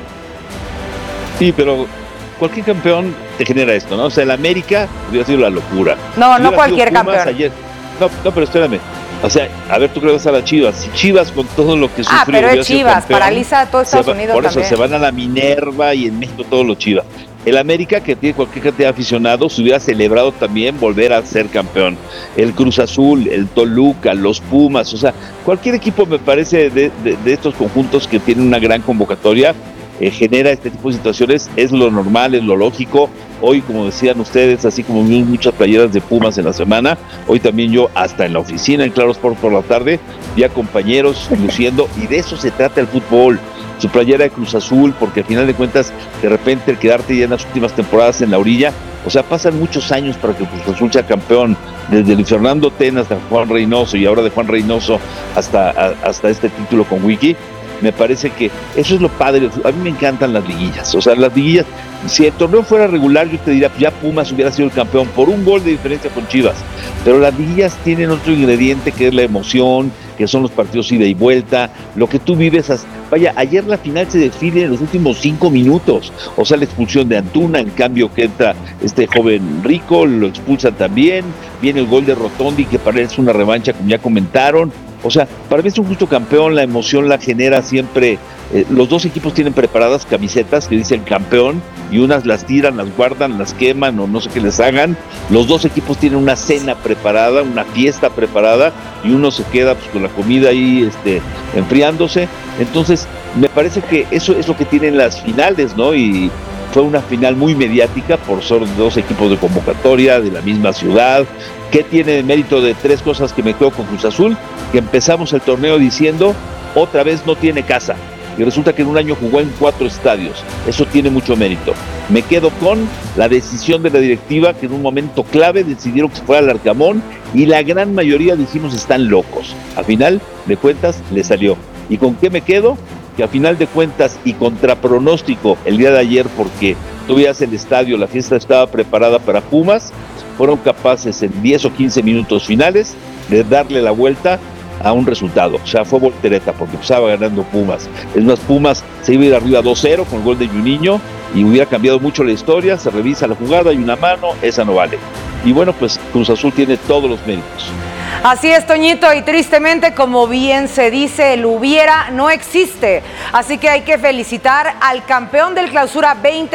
Sí, pero cualquier campeón te genera esto, ¿no? O sea, el América hubiera sido la locura. No cualquier campeón. Ayer. No, pero espérame. O sea, a ver, tú crees a las Chivas. Si Chivas con todo lo que sufrió... pero es Chivas, campeón, paraliza a todo Estados Unidos por también. Por eso se van a la Minerva y en México todos los Chivas. El América, que tiene cualquier cantidad de aficionados, se hubiera celebrado también volver a ser campeón. El Cruz Azul, el Toluca, los Pumas, o sea, cualquier equipo me parece de estos conjuntos que tienen una gran convocatoria, genera este tipo de situaciones, es lo normal, es lo lógico. Hoy, como decían ustedes, así como muchas playeras de Pumas en la semana, hoy también yo, hasta en la oficina, en Claro Sport por la tarde, vi a compañeros luciendo, y de eso se trata el fútbol. Su playera de Cruz Azul, porque al final de cuentas, de repente, el quedarte ya en las últimas temporadas en la orilla, o sea, pasan muchos años para que Cruz Azul sea campeón, desde Luis Fernando Tena hasta Juan Reynoso, y ahora de Juan Reynoso hasta este título con Wiki. Me parece que eso es lo padre. A mí me encantan las liguillas. O sea, las liguillas, si el torneo fuera regular, yo te diría, ya Pumas hubiera sido el campeón por un gol de diferencia con Chivas. Pero las liguillas tienen otro ingrediente, que es la emoción, que son los partidos ida y vuelta, lo que tú vives. Vaya, ayer la final se define en los últimos 5 minutos. O sea, la expulsión de Antuna, en cambio que entra este joven Rico, lo expulsan también. Viene el gol de Rotondi, que parece una revancha, como ya comentaron. O sea, para mí es un justo campeón, la emoción la genera siempre. Los dos equipos tienen preparadas camisetas que dicen campeón, y unas las tiran, las guardan, las queman o no sé qué les hagan. Los dos equipos tienen una cena preparada, una fiesta preparada, y uno se queda pues con la comida ahí enfriándose. Entonces, me parece que eso es lo que tienen las finales, ¿no? Y fue una final muy mediática por ser dos equipos de convocatoria de la misma ciudad. ¿Qué tiene de mérito de 3 cosas que me quedo con Cruz Azul? Que empezamos el torneo diciendo, otra vez no tiene casa. Y resulta que en un año jugó en 4 estadios. Eso tiene mucho mérito. Me quedo con la decisión de la directiva, que en un momento clave decidieron que se fuera al Arcamón, y la gran mayoría dijimos están locos. A final de cuentas le salió. ¿Y con qué me quedo? Que a final de cuentas, y contra pronóstico el día de ayer, porque tú veías el estadio, la fiesta estaba preparada para Pumas, fueron capaces en 10 o 15 minutos finales de darle la vuelta a un resultado. O sea, fue voltereta, porque empezaba ganando Pumas. Es más, Pumas se iba a ir arriba 2-0 con el gol de Juninho, y hubiera cambiado mucho la historia. Se revisa la jugada, hay una mano, esa no vale. Y bueno, pues Cruz Azul tiene todos los méritos. Así es, Toñito, y tristemente, como bien se dice, el hubiera no existe. Así que hay que felicitar al campeón del Clausura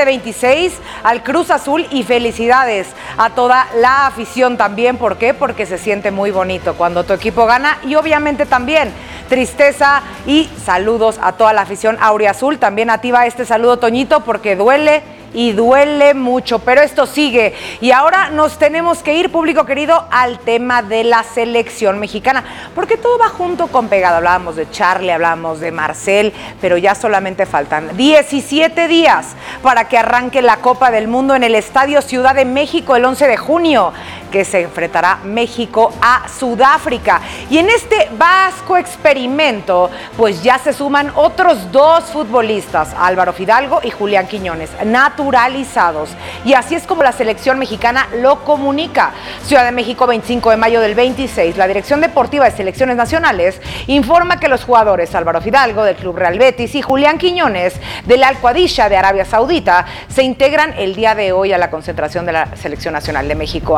2026, al Cruz Azul, y felicidades a toda la afición también. ¿Por qué? Porque se siente muy bonito cuando tu equipo gana, y obviamente también tristeza y saludos a toda la afición auriazul. También a ti va este saludo, Toñito, porque duele y duele mucho, pero esto sigue. Y ahora nos tenemos que ir, público querido, al tema de la selección mexicana, porque todo va junto con pegado. Hablábamos de Charlie, hablábamos de Marcel, pero ya solamente faltan 17 días para que arranque la Copa del Mundo en el Estadio Ciudad de México el 11 de junio, que se enfrentará México a Sudáfrica. Y en este vasco experimento, pues ya se suman otros 2 futbolistas, Álvaro Fidalgo y Julián Quiñones, naturalizados. Y así es como la selección mexicana lo comunica. Ciudad de México, 25 de mayo del 26. La Dirección Deportiva de Selecciones Nacionales informa que los jugadores Álvaro Fidalgo del Club Real Betis y Julián Quiñones del Al Qadisiyah de Arabia Saudita se integran el día de hoy a la concentración de la Selección Nacional de México. Ambos futbolistas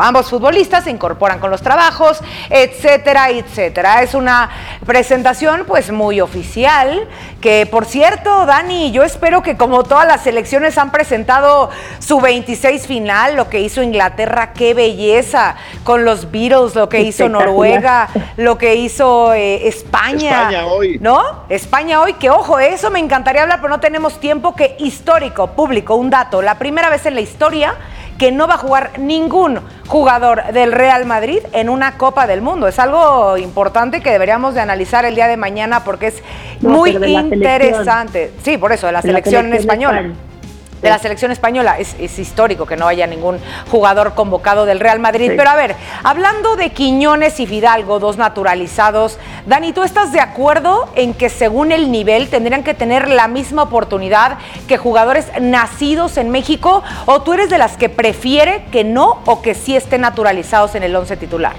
futbolistas se incorporan con los trabajos, etcétera, etcétera. Es una presentación pues muy oficial, que por cierto, Dani, yo espero que como todas las selecciones han presentado su 26 final, lo que hizo Inglaterra, qué belleza, con los Beatles, lo que hizo Noruega, lo que hizo España hoy, ¿no? España hoy, que ojo, eso me encantaría hablar, pero no tenemos tiempo. Que histórico, público, un dato, la primera vez en la historia que no va a jugar ningún jugador del Real Madrid en una Copa del Mundo. Es algo importante que deberíamos de analizar el día de mañana porque es muy interesante. Sí, por eso, de la selección española. De la selección española, es histórico que no haya ningún jugador convocado del Real Madrid. Sí. Pero a ver, hablando de Quiñones y Fidalgo, dos naturalizados, Dani, ¿tú estás de acuerdo en que según el nivel tendrían que tener la misma oportunidad que jugadores nacidos en México? ¿O tú eres de las que prefiere que no o que sí estén naturalizados en el 11 titular?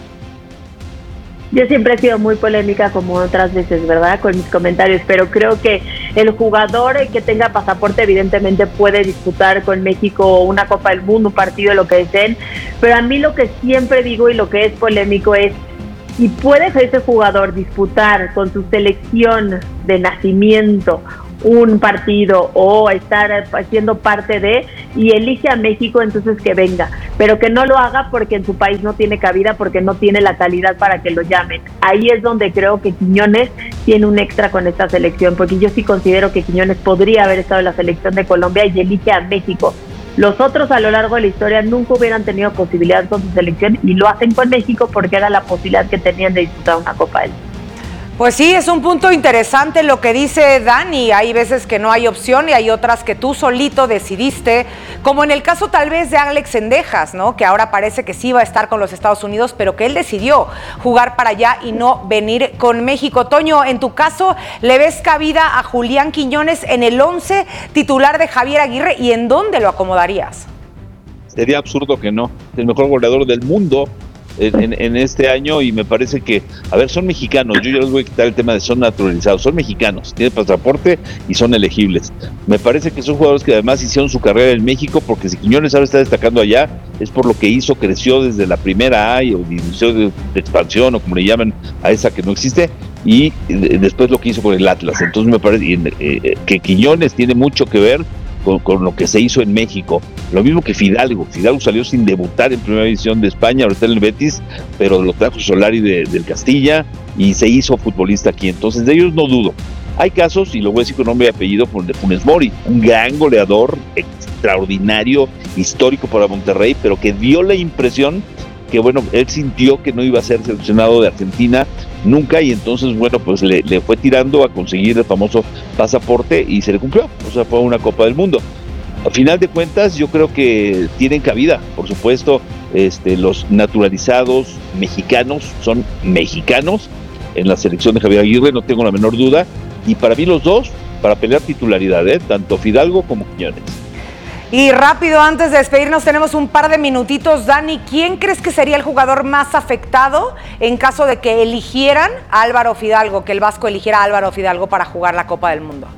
Yo siempre he sido muy polémica como otras veces, ¿verdad? Con mis comentarios, pero creo que el jugador que tenga pasaporte evidentemente puede disputar con México una Copa del Mundo, un partido, lo que deseen, pero a mí lo que siempre digo y lo que es polémico es, si puede ese jugador disputar con su selección de nacimiento un partido o estar siendo parte de, y elige a México, entonces que venga, pero que no lo haga porque en su país no tiene cabida, porque no tiene la calidad para que lo llamen. Ahí es donde creo que Quiñones tiene un extra con esta selección, porque yo sí considero que Quiñones podría haber estado en la selección de Colombia y elige a México. Los otros a lo largo de la historia nunca hubieran tenido posibilidad con su selección y lo hacen con México porque era la posibilidad que tenían de disputar una Copa del Mundo. Pues sí, es un punto interesante lo que dice Dani. Hay veces que no hay opción y hay otras que tú solito decidiste, como en el caso tal vez de Alex Cendejas, ¿no? Que ahora parece que sí va a estar con los Estados Unidos, pero que él decidió jugar para allá y no venir con México. Toño, en tu caso, ¿le ves cabida a Julián Quiñones en el 11 titular de Javier Aguirre y en dónde lo acomodarías? Sería absurdo que no. El mejor goleador del mundo en este año, y me parece que, a ver, son mexicanos, yo ya les voy a quitar el tema de son naturalizados, son mexicanos, tienen pasaporte y son elegibles. Me parece que son jugadores que además hicieron su carrera en México, porque si Quiñones ahora está destacando allá, es por lo que hizo, creció desde la primera A o división de expansión, o como le llaman a esa que no existe, y después lo que hizo con el Atlas. Entonces me parece que Quiñones tiene mucho que ver con lo que se hizo en México. Lo mismo que Fidalgo salió sin debutar en primera división de España, ahora está en el Betis, pero lo trajo Solari del Castilla y se hizo futbolista aquí. Entonces de ellos no dudo. Hay casos, y lo voy a decir con nombre y apellido, de Funes Mori, un gran goleador, extraordinario, histórico para Monterrey, pero que dio la impresión que, bueno, él sintió que no iba a ser seleccionado de Argentina nunca, y entonces, bueno, pues le fue tirando a conseguir el famoso pasaporte y se le cumplió, o sea, fue una Copa del Mundo. A final de cuentas, yo creo que tienen cabida, por supuesto, los naturalizados mexicanos son mexicanos en la selección de Javier Aguirre, no tengo la menor duda, y para mí los dos, para pelear titularidad, tanto Fidalgo como Quiñones. Y rápido, antes de despedirnos, tenemos un par de minutitos. Dani, ¿quién crees que sería el jugador más afectado en caso de que eligieran a Álvaro Fidalgo, que el Vasco eligiera a Álvaro Fidalgo para jugar la Copa del Mundo?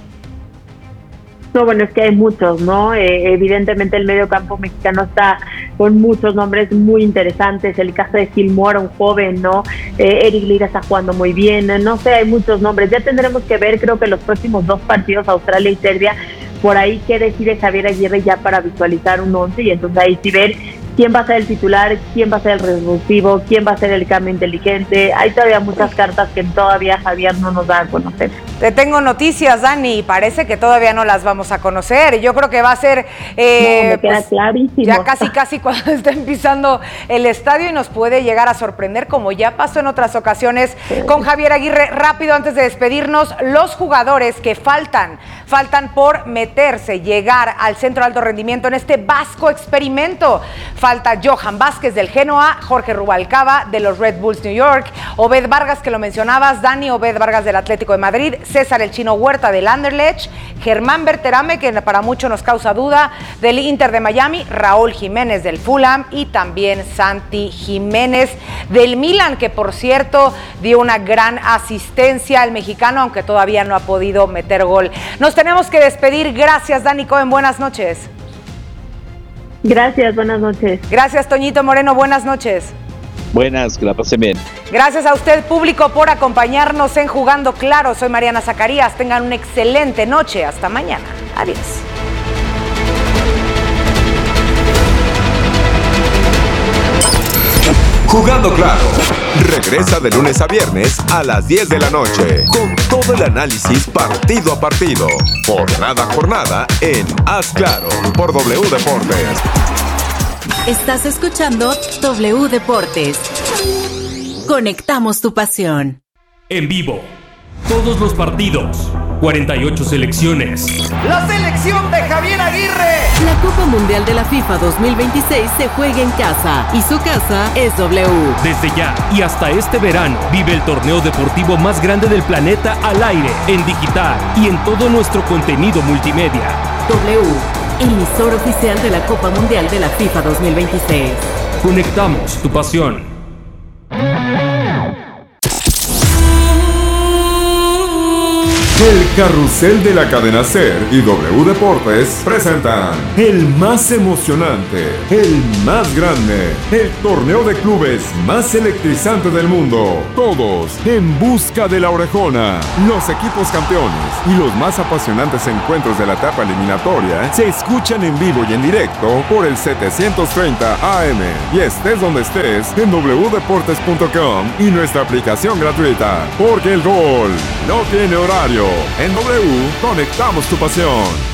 No, bueno, es que hay muchos, ¿no? Evidentemente el medio campo mexicano está con muchos nombres muy interesantes. El caso de Gil Mora, un joven, ¿no? Eric Lira está jugando muy bien. No sé, hay muchos nombres. Ya tendremos que ver, creo que los próximos 2 partidos, Australia y Serbia, por ahí qué decide Javier Aguirre ya para visualizar un 11, y entonces ahí sí ver quién va a ser el titular, quién va a ser el revulsivo, quién va a ser el cambio inteligente. Hay todavía muchas cartas que todavía Javier no nos da a conocer. Te tengo noticias, Dani, parece que todavía no las vamos a conocer. Yo creo que va a ser me queda clarísimo. Ya casi cuando esté pisando el estadio, y nos puede llegar a sorprender, como ya pasó en otras ocasiones con Javier Aguirre. Rápido, antes de despedirnos, los jugadores que faltan por meterse, llegar al centro de alto rendimiento en este Vasco experimento. Falta Johan Vázquez del Genoa, Jorge Rubalcaba de los Red Bulls New York, Obed Vargas, que lo mencionabas, Dani, Obed Vargas del Atlético de Madrid, César el Chino Huerta del Anderlecht, Germán Berterame, que para muchos nos causa duda, del Inter de Miami, Raúl Jiménez del Fulham y también Santi Jiménez del Milan, que por cierto dio una gran asistencia al mexicano, aunque todavía no ha podido meter gol. Nos tenemos que despedir. Gracias, Dani Cohen. Buenas noches. Gracias, buenas noches. Gracias, Toñito Moreno, buenas noches. Buenas, que la pasen bien. Gracias a usted, público, por acompañarnos en Jugando Claro. Soy Mariana Zacarías. Tengan una excelente noche. Hasta mañana. Adiós. Jugando Claro. Regresa de lunes a viernes a las 10 de la noche con todo el análisis partido a partido, jornada a jornada en Haz Claro por W Deportes. Estás escuchando W Deportes. Conectamos tu pasión. En vivo, todos los partidos, 48 selecciones. La selección de Javier Aguirre. La Copa Mundial de la FIFA 2026 se juega en casa y su casa es W. Desde ya y hasta este verano, vive el torneo deportivo más grande del planeta al aire, en digital y en todo nuestro contenido multimedia. W, emisor oficial de la Copa Mundial de la FIFA 2026. Conectamos tu pasión. El carrusel de la cadena SER y W Deportes presentan el más emocionante, el más grande, el torneo de clubes más electrizante del mundo. Todos en busca de la orejona. Los equipos campeones y los más apasionantes encuentros de la etapa eliminatoria se escuchan en vivo y en directo por el 730 AM. Y estés donde estés, en wdeportes.com y nuestra aplicación gratuita. Porque el gol no tiene horario. En W, conectamos tu pasión.